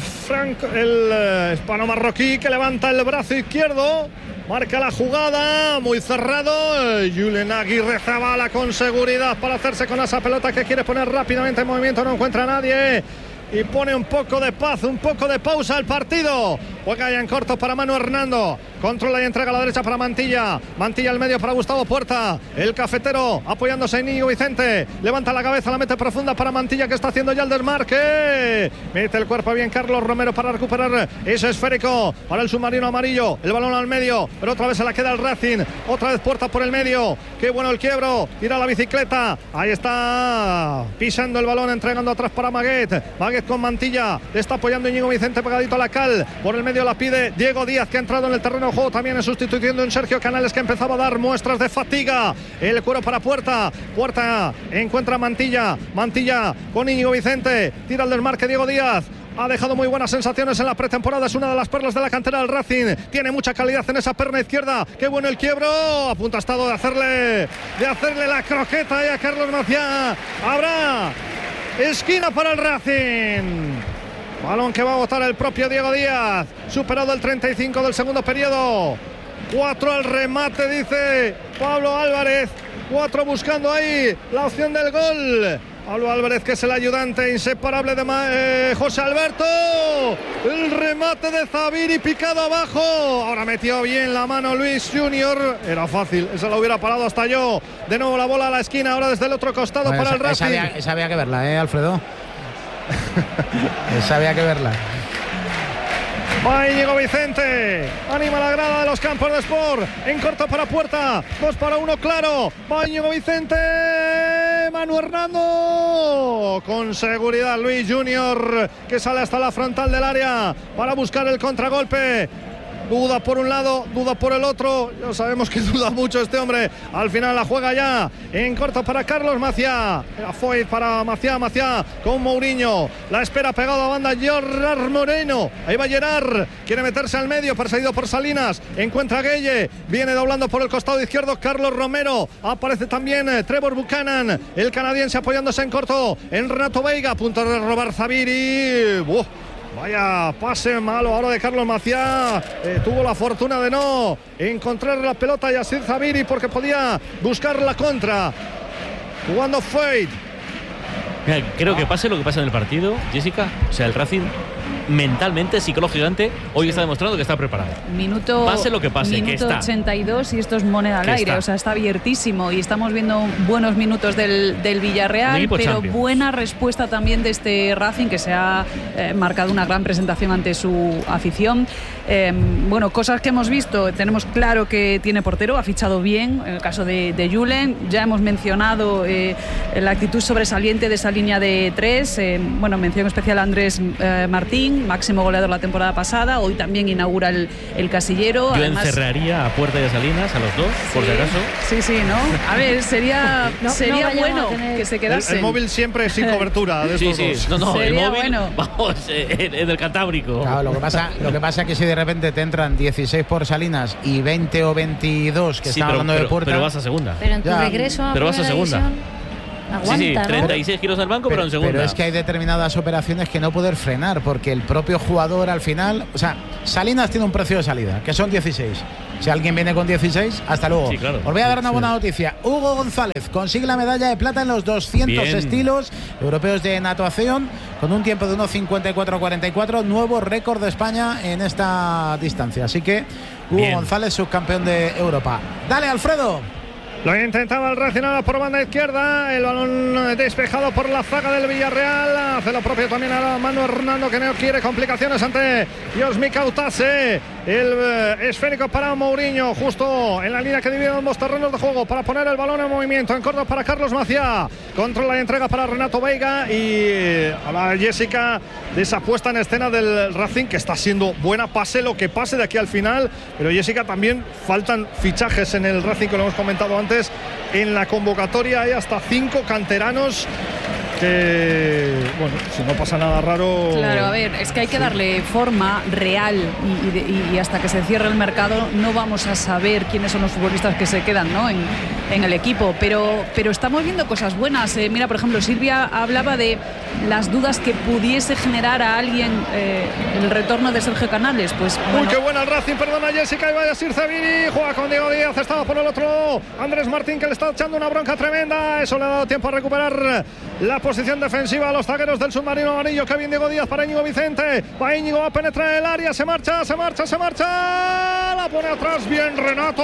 hispano marroquí, que levanta el brazo izquierdo, marca la jugada, muy cerrado. Julen Aguirre Zabala con seguridad para hacerse con esa pelota que quiere poner rápidamente en movimiento, no encuentra a nadie y pone un poco de paz, un poco de pausa al partido. Juega ya en corto para Manu Hernando, controla y entrega a la derecha para Mantilla al medio para Gustavo Puerta, el cafetero apoyándose en Íñigo Vicente, levanta la cabeza, la mete profunda para Mantilla, que está haciendo ya el desmarque, mete el cuerpo bien Carlos Romero para recuperar ese esférico para el submarino amarillo, el balón al medio, pero otra vez se la queda el Racing, otra vez Puerta por el medio, qué bueno el quiebro, tira la bicicleta, ahí está pisando el balón, entregando atrás para Maguet con Mantilla, le está apoyando Íñigo Vicente pegadito a la cal, por el medio la pide Diego Díaz, que ha entrado en el terreno de juego también en sustitución de un Sergio Canales que empezaba a dar muestras de fatiga. El cuero para Puerta encuentra a Mantilla con Íñigo Vicente, tira el desmarque Diego Díaz. Ha dejado muy buenas sensaciones en la pretemporada, es una de las perlas de la cantera del Racing, tiene mucha calidad en esa perna izquierda, qué bueno el quiebro, a punto ha estado de hacerle la croqueta a Carlos Maciá. Habrá esquina para el Racing, balón que va a botar el propio Diego Díaz, superado el 35 del segundo periodo. 4 al remate, dice Pablo Álvarez, 4 buscando ahí la opción del gol. Pablo Álvarez, que es el ayudante inseparable de José Alberto. El remate de Zabiri picado abajo. Ahora metió bien la mano Luis Junior. Era fácil, esa la hubiera parado hasta yo. De nuevo la bola a la esquina, ahora desde el otro costado para el Racing. Esa había que verla, Alfredo. Esa había que verla. Va Íñigo Vicente, anima la grada de los campos de Sport, en corto para Puerta, 2-1 claro, va Íñigo Vicente, Manu Hernando, con seguridad Luis Junior, que sale hasta la frontal del área para buscar el contragolpe. Duda por un lado, duda por el otro. Ya sabemos que duda mucho este hombre. Al final la juega ya en corto para Carlos Maciá. Era Foyt para Maciá con Mourinho. La espera pegado a banda Gerard Moreno. Ahí va Gerard. Quiere meterse al medio, perseguido por Salinas. Encuentra a Gueye. Viene doblando por el costado izquierdo Carlos Romero. Aparece también Trevor Buchanan, el canadiense, apoyándose en corto en Renato Veiga. A punto de robar Zabiri. Vaya pase malo ahora de Carlos Maciá. Tuvo la fortuna de no encontrar la pelota Yassir Zabiri, porque podía buscar la contra. Jugando Foyt. Creo que pase lo que pasa en el partido, Jessica. O sea, el Racing mentalmente, psicológicamente, hoy está demostrando que está preparado. Pase lo que pase, minuto que está. 82 y esto es moneda al aire, o sea, está abiertísimo y estamos viendo buenos minutos del Villarreal, pero Champions. Buena respuesta también de este Racing, que se ha marcado una gran presentación ante su afición. Bueno, cosas que hemos visto, tenemos claro que tiene portero, ha fichado bien, en el caso de Julen, ya hemos mencionado la actitud sobresaliente de esa línea de 3, bueno, mención especial a Andrés Martín, máximo goleador la temporada pasada, hoy también inaugura el casillero. Yo además, encerraría a Puerta y a Salinas, a los dos, por si acaso. Sí, ¿no? A ver, sería bueno que se quedase. El móvil siempre sin cobertura de estos dos. No, Sería el móvil, bueno. vamos, en el Cantábrico. Claro, lo que pasa es que si de repente te entran 16 por Salinas y 20 o 22 que están hablando de Puerta. Pero vas a segunda. Pero en tu regreso a pero vas a segunda. División, aguanta, 36 giros al banco, pero en segunda. Pero es que hay determinadas operaciones que no poder frenar, porque el propio jugador al final, o sea, Salinas tiene un precio de salida, que son 16. Si alguien viene con 16, hasta luego. Sí, claro. Os voy a dar una buena noticia. Hugo González consigue la medalla de plata en los 200 estilos europeos de natación, con un tiempo de 1:54:44, nuevo récord de España en esta distancia. Así que Hugo González, subcampeón de Europa. Dale, Alfredo. Lo intentaba el Racing por banda izquierda, el balón despejado por la zaga del Villarreal, hace lo propio también a Manu Hernando, que no quiere complicaciones ante Josmi Kautase. El esférico para Mourinho, justo en la línea que divide ambos terrenos de juego, para poner el balón en movimiento, en córner para Carlos Maciá, controla la entrega para Renato Veiga y a la Jessica de esa puesta en escena del Racing, que está siendo buena, pase lo que pase de aquí al final, pero Jessica también faltan fichajes en el Racing, que lo hemos comentado antes. En la convocatoria hay hasta 5 canteranos que, bueno, si no pasa nada raro. Claro, a ver, es que hay que darle forma real y hasta que se cierre el mercado no vamos a saber quiénes son los futbolistas que se quedan, ¿no?, en el equipo, pero estamos viendo cosas buenas. Mira, por ejemplo, Silvia hablaba de las dudas que pudiese generar a alguien el retorno de Sergio Canales. Pues bueno. Uy, qué buena el Racing, perdona Jessica, y vaya Sir Zaviri, juega con Diego Díaz, estaba por el otro Andrés Martín, que le está echando una bronca tremenda. Eso le ha dado tiempo a recuperar la posición defensiva a los zagueros del submarino amarillo. Kevin Diego Díaz para Íñigo Vicente, va Íñigo, va a penetrar el área, se marcha, la pone atrás bien Renato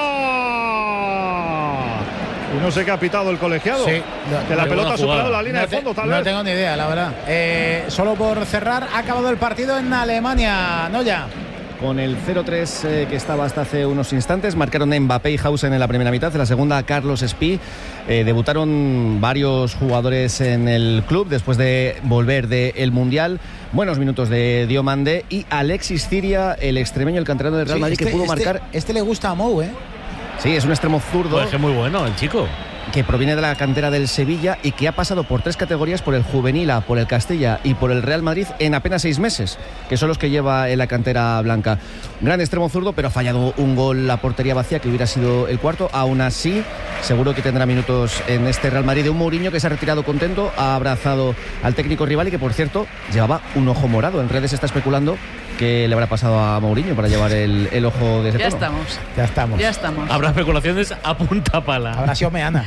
Veiga. Y no sé qué ha pitado el colegiado. Sí, que la pelota ha superado la línea de fondo, tal vez. No tengo ni idea, la verdad. Solo por cerrar, ha acabado el partido en Alemania, ¿no ya? Con el 0-3 que estaba hasta hace unos instantes, marcaron Mbappé y Hausen en la primera mitad, en la segunda Carlos Espí. Debutaron varios jugadores en el club después de volver del Mundial. Buenos minutos de Diomandé y Alexis Ciria, el extremeño, el canterano del Real Madrid, que pudo marcar. Este le gusta a Mou, ¿eh? Sí, es un extremo zurdo. Pues es muy bueno el chico. Que proviene de la cantera del Sevilla y que ha pasado por 3 categorías, por el Juvenil A, por el Castilla y por el Real Madrid en apenas 6 meses, que son los que lleva en la cantera blanca. Gran extremo zurdo, pero ha fallado un gol a portería vacía, que hubiera sido el cuarto. Aún así, seguro que tendrá minutos en este Real Madrid, de un Mourinho que se ha retirado contento, ha abrazado al técnico rival y que, por cierto, llevaba un ojo morado. En redes se está especulando que le habrá pasado a Mourinho para llevar el ojo de ese tono. Ya estamos. Habrá especulaciones a punta pala. Habrá sido Meana.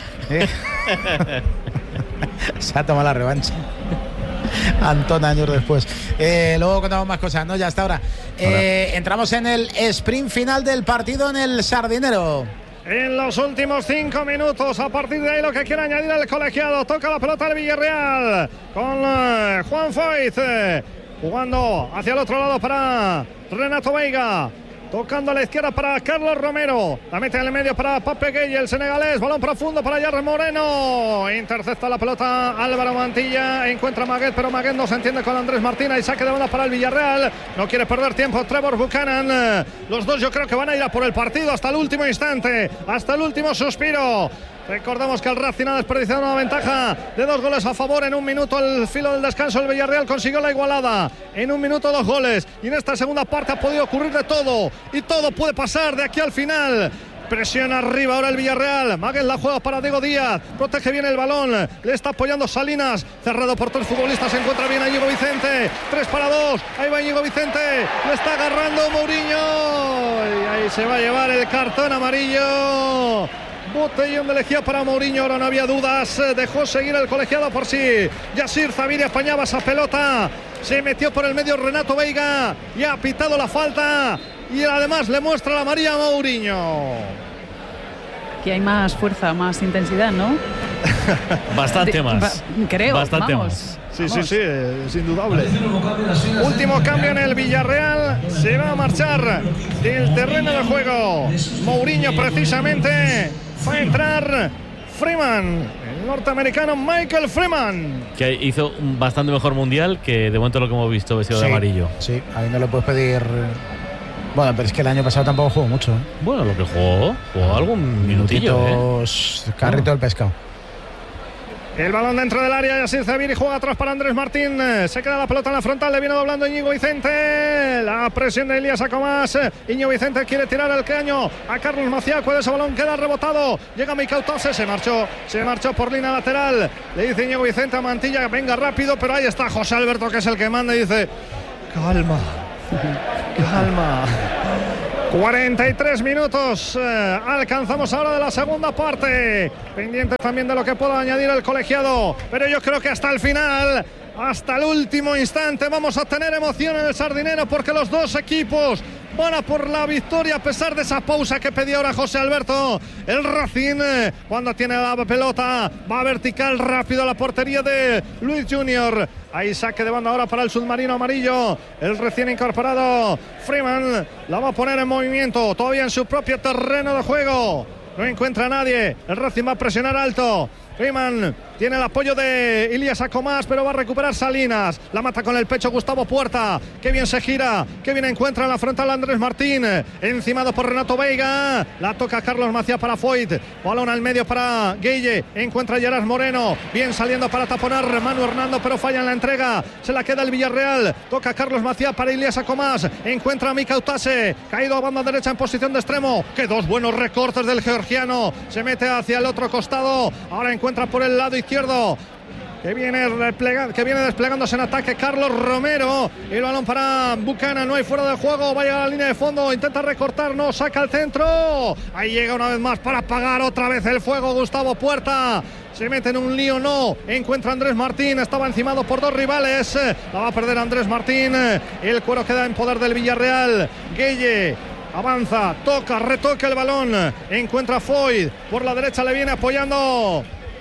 Se ha tomado la revancha. Antón, años después. Luego contamos más cosas, ¿no? Ya hasta ahora. Entramos en el sprint final del partido en el Sardinero. En los últimos 5 minutos, a partir de ahí lo que quiere añadir el colegiado. Toca la pelota del Villarreal con Juan Foyt, jugando hacia el otro lado para Renato Veiga. Tocando a la izquierda para Carlos Romero. La mete en el medio para Pape Gueye, el senegalés. Balón profundo para Yarre Moreno. Intercepta la pelota Álvaro Mantilla. Encuentra a Maguet, pero Maguet no se entiende con Andrés Martín. Y saque de banda para el Villarreal. No quiere perder tiempo Trevor Buchanan. Los dos yo creo que van a ir a por el partido hasta el último instante. Hasta el último suspiro. Recordamos que el Racing ha desperdiciado una ventaja de 2 goles a favor en un minuto. Al filo del descanso el Villarreal consiguió la igualada. En un minuto 2 goles. Y en esta segunda parte ha podido ocurrir de todo. Y todo puede pasar de aquí al final. Presiona arriba ahora el Villarreal. Maguet la juega para Diego Díaz. Protege bien el balón. Le está apoyando Salinas. Cerrado por 3 futbolistas. Se encuentra bien a Íñigo Vicente. 3 para 2. Ahí va Íñigo Vicente. Le está agarrando Mourinho. Y ahí se va a llevar el cartón amarillo. Botellón de lejía para Mourinho, ahora no había dudas, dejó seguir el colegiado por sí. Yacir Zabiri apañaba esa pelota, se metió por el medio Renato Veiga y ha pitado la falta y además le muestra la amarilla a Mourinho. Que hay más fuerza, más intensidad, ¿no? Bastante más. Creo, bastante vamos. más. Sí, es indudable. Último cambio en el Villarreal. Se va a marchar del terreno de juego Mourinho, precisamente. Va a entrar Freeman, el norteamericano Michael Freeman, que hizo un bastante mejor mundial que de momento lo que hemos visto vestido de amarillo. Sí, ahí no le puedes pedir. Bueno, pero es que el año pasado tampoco jugó mucho. Bueno, lo que jugó algún minutillo. Carrito del pescado. El balón dentro del área, Yacir Zabiri juega atrás para Andrés Martín. Se queda la pelota en la frontal, le viene doblando Íñigo Vicente. La presión de Elías Acomás. Íñigo Vicente quiere tirar el caño a Carlos Maciá. Cuando ese balón queda rebotado, llega Mikautase, se marchó por línea lateral. Le dice Íñigo Vicente a Mantilla, venga rápido, pero ahí está José Alberto, que es el que manda, y dice: calma. 43 minutos alcanzamos ahora de la segunda parte, pendiente también de lo que pueda añadir el colegiado, pero yo creo que hasta el final, hasta el último instante, vamos a tener emoción en el Sardinero, porque los dos equipos van a por la victoria a pesar de esa pausa que pedía ahora José Alberto. El Racing, cuando tiene la pelota, va vertical rápido a la portería de Luis Junior. Ahí saque de banda ahora para el submarino amarillo. El recién incorporado Freeman la va a poner en movimiento, todavía en su propio terreno de juego. No encuentra a nadie. El Racing va a presionar alto. Freeman tiene el apoyo de Ilias Acomás, pero va a recuperar Salinas. La mata con el pecho Gustavo Puerta. Qué bien se gira, qué bien encuentra en la frontal Andrés Martín. Encimado por Renato Veiga. La toca Carlos Maciá para Foyt. Balón al medio para Gueye. Encuentra a Gerard Moreno. Bien saliendo para taponar Manu Hernando, pero falla en la entrega. Se la queda el Villarreal. Toca Carlos Maciá para Ilias Acomás. Encuentra a Mikautase. Caído a banda derecha en posición de extremo. Qué dos buenos recortes del georgiano. Se mete hacia el otro costado. Ahora encuentra por el lado izquierdo, que viene desplegándose en ataque Carlos Romero. El balón para Buchanan, no hay fuera de juego, va a llegar a la línea de fondo, intenta recortar, no, saca el centro. Ahí llega una vez más para apagar otra vez el fuego Gustavo Puerta. Se mete en un lío, no, encuentra a Andrés Martín, estaba encimado por dos rivales, la va a perder Andrés Martín. El cuero queda en poder del Villarreal. Gueye avanza, toca, retoca el balón, encuentra a Foyt, por la derecha le viene apoyando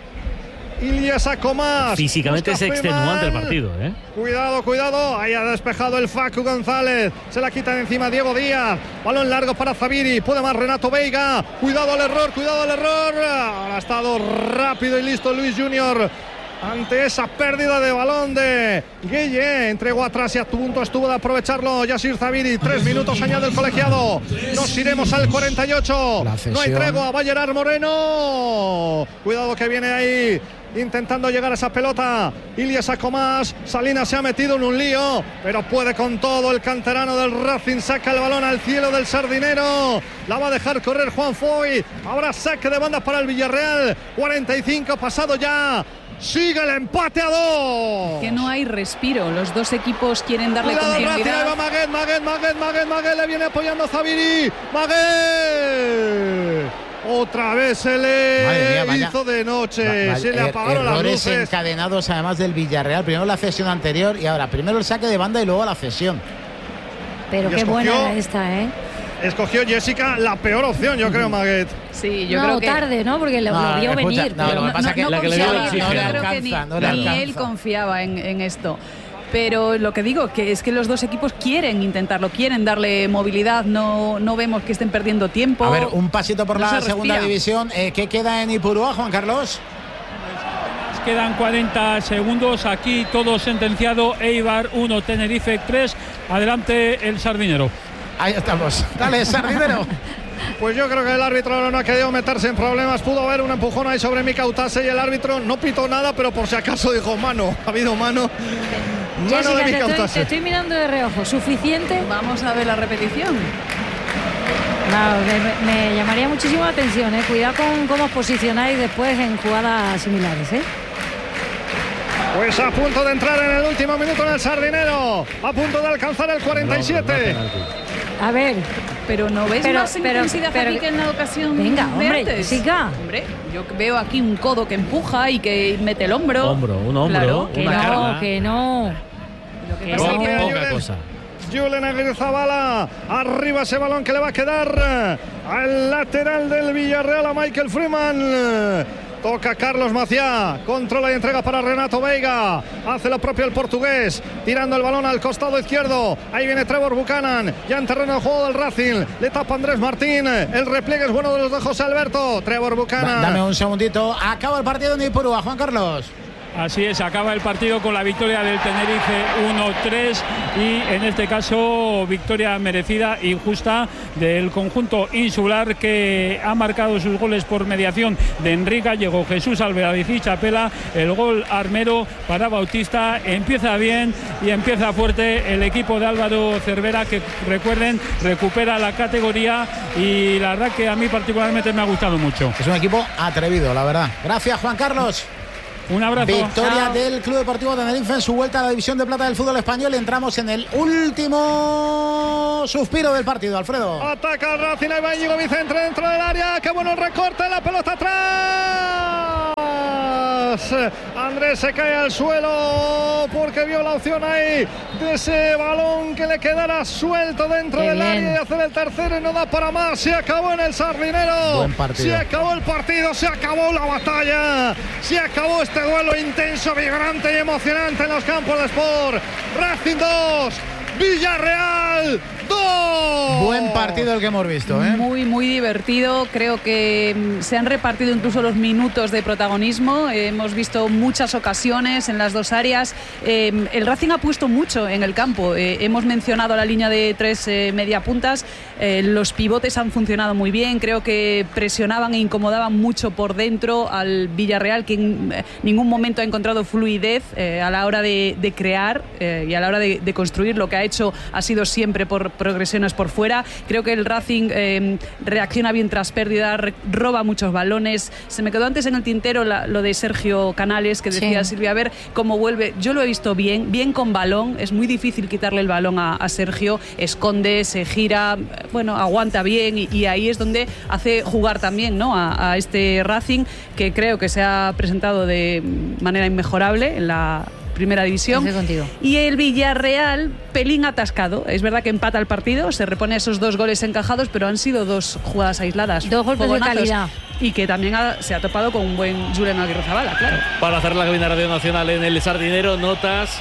Ilias Acomás. Físicamente es extenuante el partido, ¿eh? Cuidado, ahí ha despejado el Facu González, se la quita de encima Diego Díaz, balón largo para Zabiri, puede más Renato Veiga, cuidado al error, ahora ha estado rápido y listo Luis Junior ante esa pérdida de balón de Gueye. Entregó atrás y a punto estuvo de aprovecharlo Yacir Zabiri. 3 minutos añade el colegiado. Nos iremos al 48. No hay tregua, va Gerard Moreno. Cuidado que viene ahí intentando llegar a esa pelota Ilias Acomás. Salinas se ha metido en un lío, pero puede con todo el canterano del Racing. Saca el balón al cielo del Sardinero, la va a dejar correr Juan Foyt. Ahora saque de banda para el Villarreal. 45 pasado ya. Sigue el empate a 2. Que no hay respiro. Los dos equipos quieren darle continuidad. Maguet le viene apoyando a Zabiri. Maguet. Otra vez se le hizo de noche. Se le apagaron las luces. Errores encadenados además del Villarreal. Primero la cesión anterior y ahora primero el saque de banda y luego la cesión. Pero qué buena era esta, ¿eh? Escogió Jessica la peor opción, yo creo, Maguet. Sí, yo creo que tarde, ¿no? Porque lo vio venir. No, lo que pasa es que la que le dio ni él confiaba en esto. Pero lo que digo que es que los dos equipos quieren intentarlo, quieren darle movilidad, no vemos que estén perdiendo tiempo. A ver, un pasito por la segunda división. ¿Qué queda en Ipurúa, Juan Carlos? Quedan 40 segundos, aquí todo sentenciado. Eibar 1, Tenerife 3, adelante el Sardinero. Ahí estamos, dale Sardinero. Pues yo creo que el árbitro no ha querido meterse en problemas. Pudo haber un empujón ahí sobre Mikautase y el árbitro no pitó nada, pero por si acaso dijo mano. Ha habido mano. Jessica, de Mikautase. Te estoy mirando de reojo. ¿Suficiente? Vamos a ver la repetición. No, me llamaría muchísimo la atención, ¿eh? Cuidado con cómo os posicionáis después en jugadas similares, ¿eh? Pues a punto de entrar en el último minuto en el Sardinero, a punto de alcanzar el 47. A ver. Pero no ves más intensidad aquí que en la ocasión. Venga, hombre, antes. Jessica. Hombre, yo veo aquí un codo que empuja y que mete el hombro. Un hombro, claro, una carga. Que no. Lo que pasa es que poca cosa. Julen Agrizabala, arriba ese balón que le va a quedar al lateral del Villarreal, a Michael Freeman. Toca Carlos Maciá, controla y entrega para Renato Veiga, hace lo propio el portugués, tirando el balón al costado izquierdo. Ahí viene Trevor Buchanan, ya en terreno de juego del Racing, le tapa Andrés Martín, el repliegue es bueno de los de José Alberto. Trevor Buchanan. Dame un segundito, acaba el partido en Ipurúa, Juan Carlos. Así es, acaba el partido con la victoria del Tenerife 1-3 y en este caso victoria merecida y justa del conjunto insular, que ha marcado sus goles por mediación de Enrique Gallego, Jesús Alvarez y Chapela. El gol armero para Bautista. Empieza bien y empieza fuerte el equipo de Álvaro Cervera, que recuerden, recupera la categoría y la verdad que a mí particularmente me ha gustado mucho. Es un equipo atrevido, la verdad. Gracias, Juan Carlos. Un abrazo. Victoria del Club Deportivo Tenerife en su vuelta a la División de Plata del fútbol español. Y entramos en el último suspiro del partido, Alfredo. Ataca el Racing, ahí va Íñigo Vicente dentro del área. ¡Qué bueno el recorte! La pelota atrás. Andrés se cae al suelo porque vio la opción ahí de ese balón que le quedara suelto dentro del área y hacer el tercero y no da para más. Se acabó en el Sardinero. Buen partido. Se acabó el partido, se acabó la batalla, se acabó este duelo intenso, vibrante y emocionante en los campos de Sport. Racing 2, Villarreal 2. Buen partido el que hemos visto, ¿eh? Muy divertido. Creo que se han repartido incluso los minutos de protagonismo. Hemos visto muchas ocasiones en las dos áreas. El Racing ha puesto mucho en el campo. Hemos mencionado la línea de tres mediapuntas. Los pivotes han funcionado muy bien. Creo que presionaban e incomodaban mucho por dentro al Villarreal, que en ningún momento ha encontrado fluidez a la hora de crear y a la hora de construir. Lo que ha hecho ha sido siempre por progresiones por fuera. Creo que el Racing reacciona bien tras pérdida, roba muchos balones. Se me quedó antes en el tintero lo de Sergio Canales, que decía Silvia, a ver cómo vuelve. Yo lo he visto bien con balón. Es muy difícil quitarle el balón a Sergio. Esconde, se gira, bueno, aguanta bien y ahí es donde hace jugar también, ¿no?, a este Racing, que creo que se ha presentado de manera inmejorable en la primera división. Y el Villarreal, pelín atascado. Es verdad que empata el partido, se repone esos dos goles encajados, pero han sido dos jugadas aisladas. Dos golpes de calidad. Y que también se ha topado con un buen Julen Agrizabala, claro. Para hacer la cabina Radio Nacional en el Sardinero, notas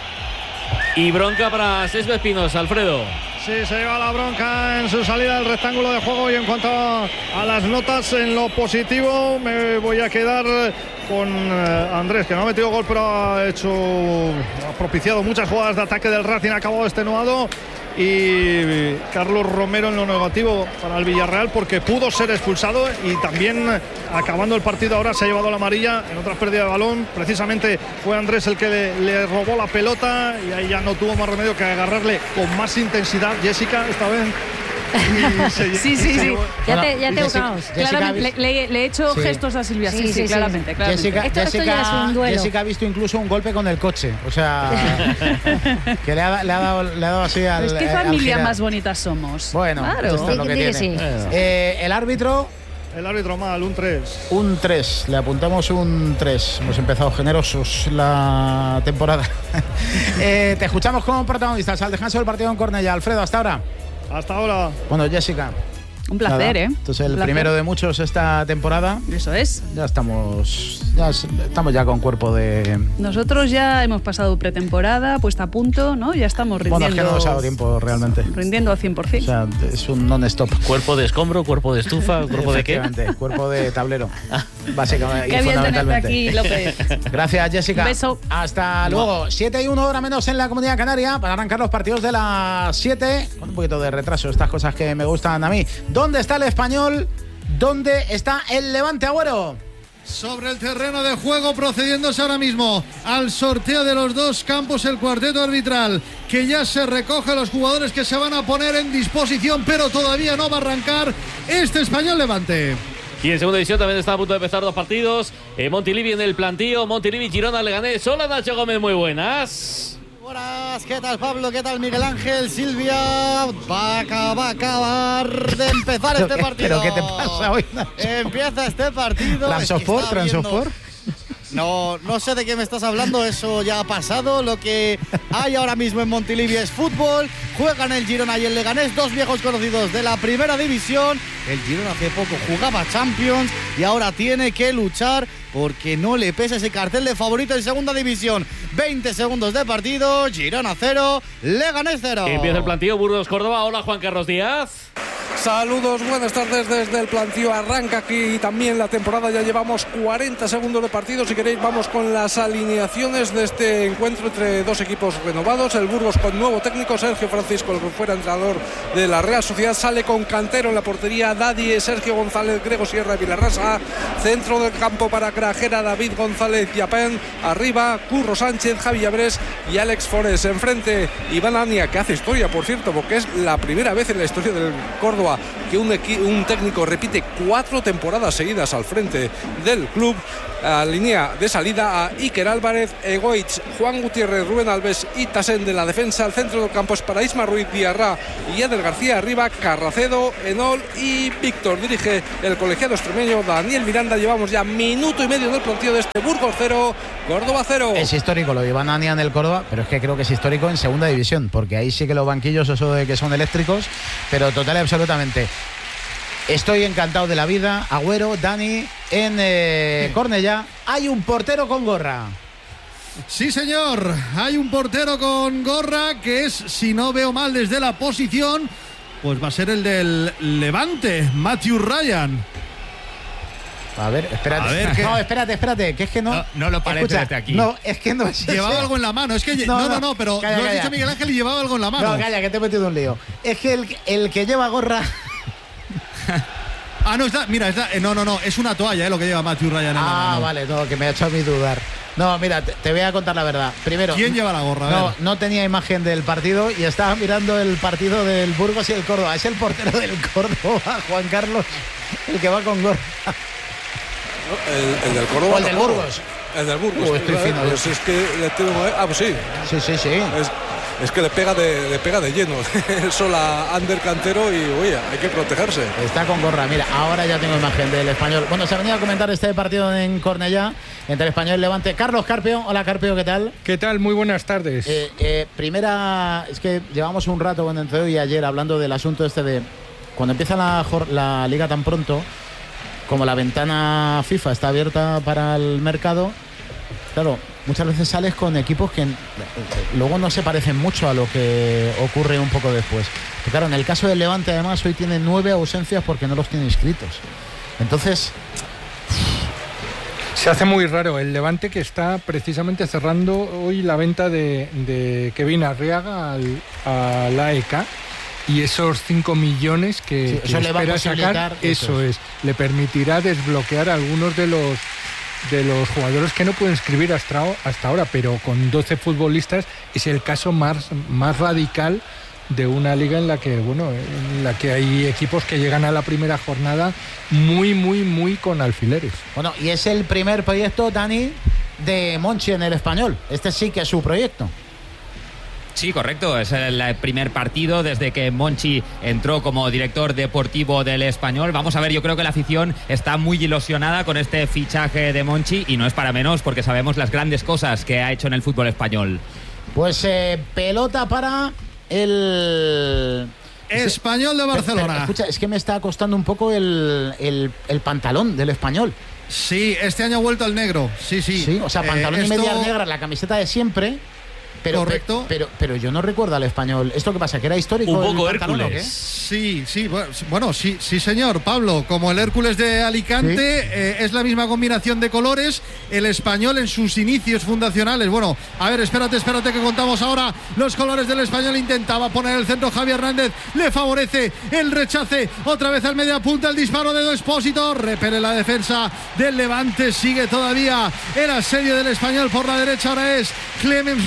y bronca para Sesbe Espinos, Alfredo. Sí, se lleva la bronca en su salida del rectángulo de juego. Y en cuanto a las notas, en lo positivo me voy a quedar con Andrés, que no ha metido gol, pero ha propiciado muchas jugadas de ataque del Racing, ha acabado extenuado. Y Carlos Romero en lo negativo para el Villarreal, porque pudo ser expulsado y también acabando el partido ahora se ha llevado la amarilla en otra pérdida de balón. Precisamente fue Andrés el que le robó la pelota y ahí ya no tuvo más remedio que agarrarle con más intensidad. Jessica, esta vez. Sí. Ya te buscamos. Claramente, le he hecho gestos a Silvia. Sí, claramente. Jessica ha visto incluso un golpe con el coche. O sea, que le ha dado así al. Pues qué familia más bonita somos. Bueno, claro. Esto es lo que tiene. El árbitro. El árbitro mal, un 3. Un 3, le apuntamos un 3. Hemos empezado generosos la temporada. Te escuchamos como protagonistas al descanso del partido en Cornellá. Alfredo, hasta ahora. Hasta ahora. Bueno, Jessica. Un placer, Nada. Entonces el primero de muchos esta temporada. Eso es. Ya estamos ya con cuerpo de. Nosotros ya hemos pasado pretemporada, puesta a punto, ¿no? Ya estamos rindiendo. Bueno, es que no nos ha dado tiempo realmente. Rindiendo al 100%. O sea, es un non-stop. Cuerpo de escombro, cuerpo de estufa, cuerpo de qué. Cuerpo de tablero. Básicamente. Qué y bien fundamentalmente. tenerte aquí, López. Gracias, Jessica. Un beso. Hasta luego. 7:01 hora menos en la Comunidad Canaria para arrancar los partidos de las 7. Con un poquito de retraso, estas cosas que me gustan a mí. ¿Dónde está el Español? ¿Dónde está el Levante, Agüero? Sobre el terreno de juego, procediéndose ahora mismo al sorteo de los dos campos, el cuarteto arbitral, que ya se recoge los jugadores que se van a poner en disposición, pero todavía no va a arrancar este Español Levante. Y en segunda división también está a punto de empezar dos partidos. Montilivi en el plantío, Montilivi, Girona, Leganés. Hola, Nacho Gómez, muy buenas. Buenas, ¿qué tal Pablo? ¿Qué tal Miguel Ángel? Silvia, va a acabar de empezar este partido. ¿Pero qué te pasa hoy, Nacho? Empieza este partido. ¿Transport? No sé de qué me estás hablando, eso ya ha pasado. Lo que hay ahora mismo en Montilivi es fútbol. Juegan el Girona y el Leganés, dos viejos conocidos de la primera división. El Girona hace poco jugaba Champions y ahora tiene que luchar porque no le pesa ese cartel de favorito en segunda división. 20 segundos de partido, Girona 0, Leganés 0. Empieza el plantío, Burgos-Córdoba. Hola, Juan Carlos Díaz. Saludos, buenas tardes desde el plantío. Arranca aquí también la temporada, ya llevamos 40 segundos de partido. Si queréis vamos con las alineaciones de este encuentro entre dos equipos renovados. El Burgos con nuevo técnico, Sergio Francisco, el que fuera entrenador de la Real Sociedad, sale con Cantero en la portería, Dadie, Sergio González, Grego Sierra y Vilarrasa. Centro del campo para Grajera, David González y Yapén. Arriba, Curro Sánchez, Javi Llabrés y Alex Forés. Enfrente, Iván Ania, que hace historia, por cierto, porque es la primera vez en la historia del Córdoba que un técnico repite 4 temporadas seguidas al frente del club. A línea de salida a Iker Álvarez, Egoitz, Juan Gutiérrez, Rubén Alves y Tassén de la defensa. El centro del campo es para Isma Ruiz, Diarra y Eder García. Arriba, Carracedo, Enol y Víctor. Dirige el colegiado extremeño Daniel Miranda. Llevamos ya minuto y medio del partido de este Burgos 0, Córdoba 0. Es histórico lo de Iván Ania en el Córdoba, pero es que creo que es histórico en segunda división, porque ahí sí que los banquillos, eso de que son eléctricos, pero total y absolutamente. Estoy encantado de la vida. Agüero, Dani, en Cornellá hay un portero con gorra. Sí, señor, hay un portero con gorra que es, si no veo mal desde la posición, pues va a ser el del Levante, Matthew Ryan. A ver, espérate. A ver, no, espérate, que es que no. No lo parece escucha, desde aquí. No, es que no es llevaba algo en la mano, es que no, pero calla, lo has dicho Miguel Ángel y llevaba algo en la mano. No, calla, que te he metido un lío. Es que el que lleva gorra. No, está, mira, no, es una toalla lo que lleva Matthew Ryan en la mano. Vale, no, que me ha hecho a mí dudar. No, mira, te voy a contar la verdad. Primero, ¿quién lleva la gorra? No tenía imagen del partido y estaba mirando el partido del Burgos y el Córdoba. Es el portero del Córdoba, Juan Carlos, el que va con gorra. El del Córdoba. O el del Burgos. El del Burgos. Estoy fino. Pues es que le tengo. Pues sí. Sí. Es que le pega de lleno sola Ander Cantero y oye, hay que protegerse. Está con gorra, mira, ahora ya tengo imagen del Español. Bueno, se ha venido a comentar este partido en Cornellá entre el Español y Levante. Carlos Carpio, hola Carpio, ¿qué tal? ¿Qué tal? Muy buenas tardes. Primera, es que llevamos un rato, entre hoy y ayer, hablando del asunto este de cuando empieza la liga tan pronto, como la ventana FIFA está abierta para el mercado, claro, muchas veces sales con equipos que luego no se parecen mucho a lo que ocurre un poco después. Pero claro, en el caso del Levante, además, hoy tiene 9 ausencias porque no los tiene inscritos. Entonces, se hace muy raro. El Levante, que está precisamente cerrando hoy la venta de Kevin Arriaga al AEK. Y esos 5 millones que espera sacar, eso es, le permitirá desbloquear a algunos de los jugadores que no pueden inscribir hasta ahora, pero con 12 futbolistas es el caso más radical de una liga en la que hay equipos que llegan a la primera jornada muy con alfileres. Bueno, y es el primer proyecto, Dani, de Monchi en el Español. Este sí que es su proyecto. Sí, correcto. Es el primer partido desde que Monchi entró como director deportivo del Español. Vamos a ver, yo creo que la afición está muy ilusionada con este fichaje de Monchi y no es para menos porque sabemos las grandes cosas que ha hecho en el fútbol español. Pues pelota para el Español de Barcelona. Pero, escucha, es que me está costando un poco el pantalón del Español. Sí, este año ha vuelto al negro. Sí, o sea, pantalón y medias negras, la camiseta de siempre. Correcto. Pero yo no recuerdo al Español. ¿Esto qué pasa? ¿Que era histórico? Un poco el Hércules. ¿O qué? Sí, bueno, sí, señor, Pablo. Como el Hércules de Alicante, ¿sí? Es la misma combinación de colores. El Español en sus inicios fundacionales. Bueno, a ver, espérate que contamos ahora los colores del Español. Intentaba poner el centro Javi Hernández. Le favorece el rechace. Otra vez al media punta el disparo de Do Expósito. Repele la defensa del Levante. Sigue todavía el asedio del Español por la derecha. Ahora es Clemens Riedel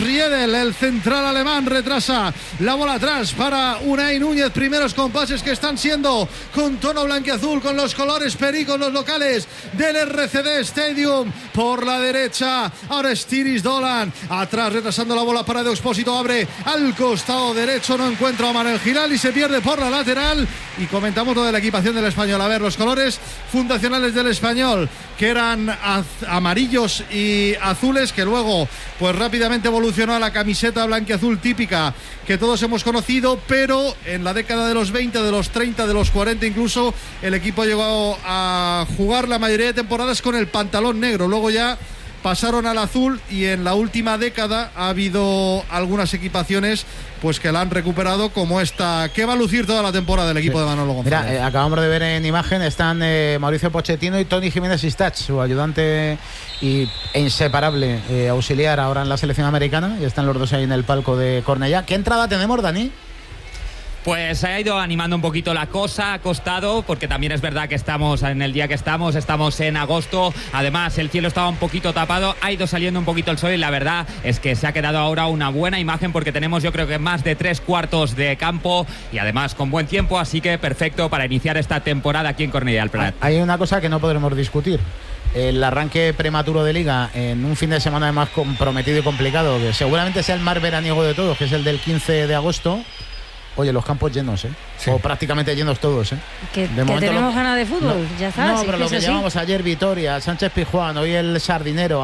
Witzel, el central alemán, retrasa la bola atrás para Unai Núñez. Primeros compases que están siendo con tono blanquiazul, con los colores pericos, los locales del RCD Stadium. Por la derecha, ahora es Tiris Dolan, atrás retrasando la bola para De Expósito, abre al costado derecho, no encuentra a Manuel Giral y se pierde por la lateral. Y comentamos lo de la equipación del Español. A ver, los colores fundacionales del Español, que eran amarillos y azules, que luego pues rápidamente evolucionó a la camiseta blanquiazul típica que todos hemos conocido, pero en la década de los 20, de los 30, de los 40 incluso, el equipo llegó a jugar la mayoría de temporadas con el pantalón negro. Luego ya pasaron al azul y en la última década ha habido algunas equipaciones pues que la han recuperado, como esta, que va a lucir toda la temporada del equipo de Manolo González. Mira, acabamos de ver en imagen, están Mauricio Pochettino y Toni Jiménez Sistach, su ayudante e inseparable auxiliar ahora en la selección americana, y están los dos ahí en el palco de Cornellá. ¿Qué entrada tenemos, Dani? Pues se ha ido animando un poquito la cosa, ha costado, porque también es verdad que estamos en el día que estamos en agosto. Además, el cielo estaba un poquito tapado, ha ido saliendo un poquito el sol y la verdad es que se ha quedado ahora una buena imagen, porque tenemos, yo creo que más de 3/4 de campo y además con buen tiempo, así que perfecto para iniciar esta temporada aquí en Cornellà del Prat. Hay una cosa que no podremos discutir: el arranque prematuro de Liga en un fin de semana además comprometido y complicado, que seguramente sea el más veraniego de todos, que es el del 15 de agosto. Oye, los campos llenos, sí. O prácticamente llenos todos, Que tenemos ganas de fútbol, ya está. No, pero lo que llevamos ayer, Vitoria, Sánchez Pizjuán, hoy el Sardinero.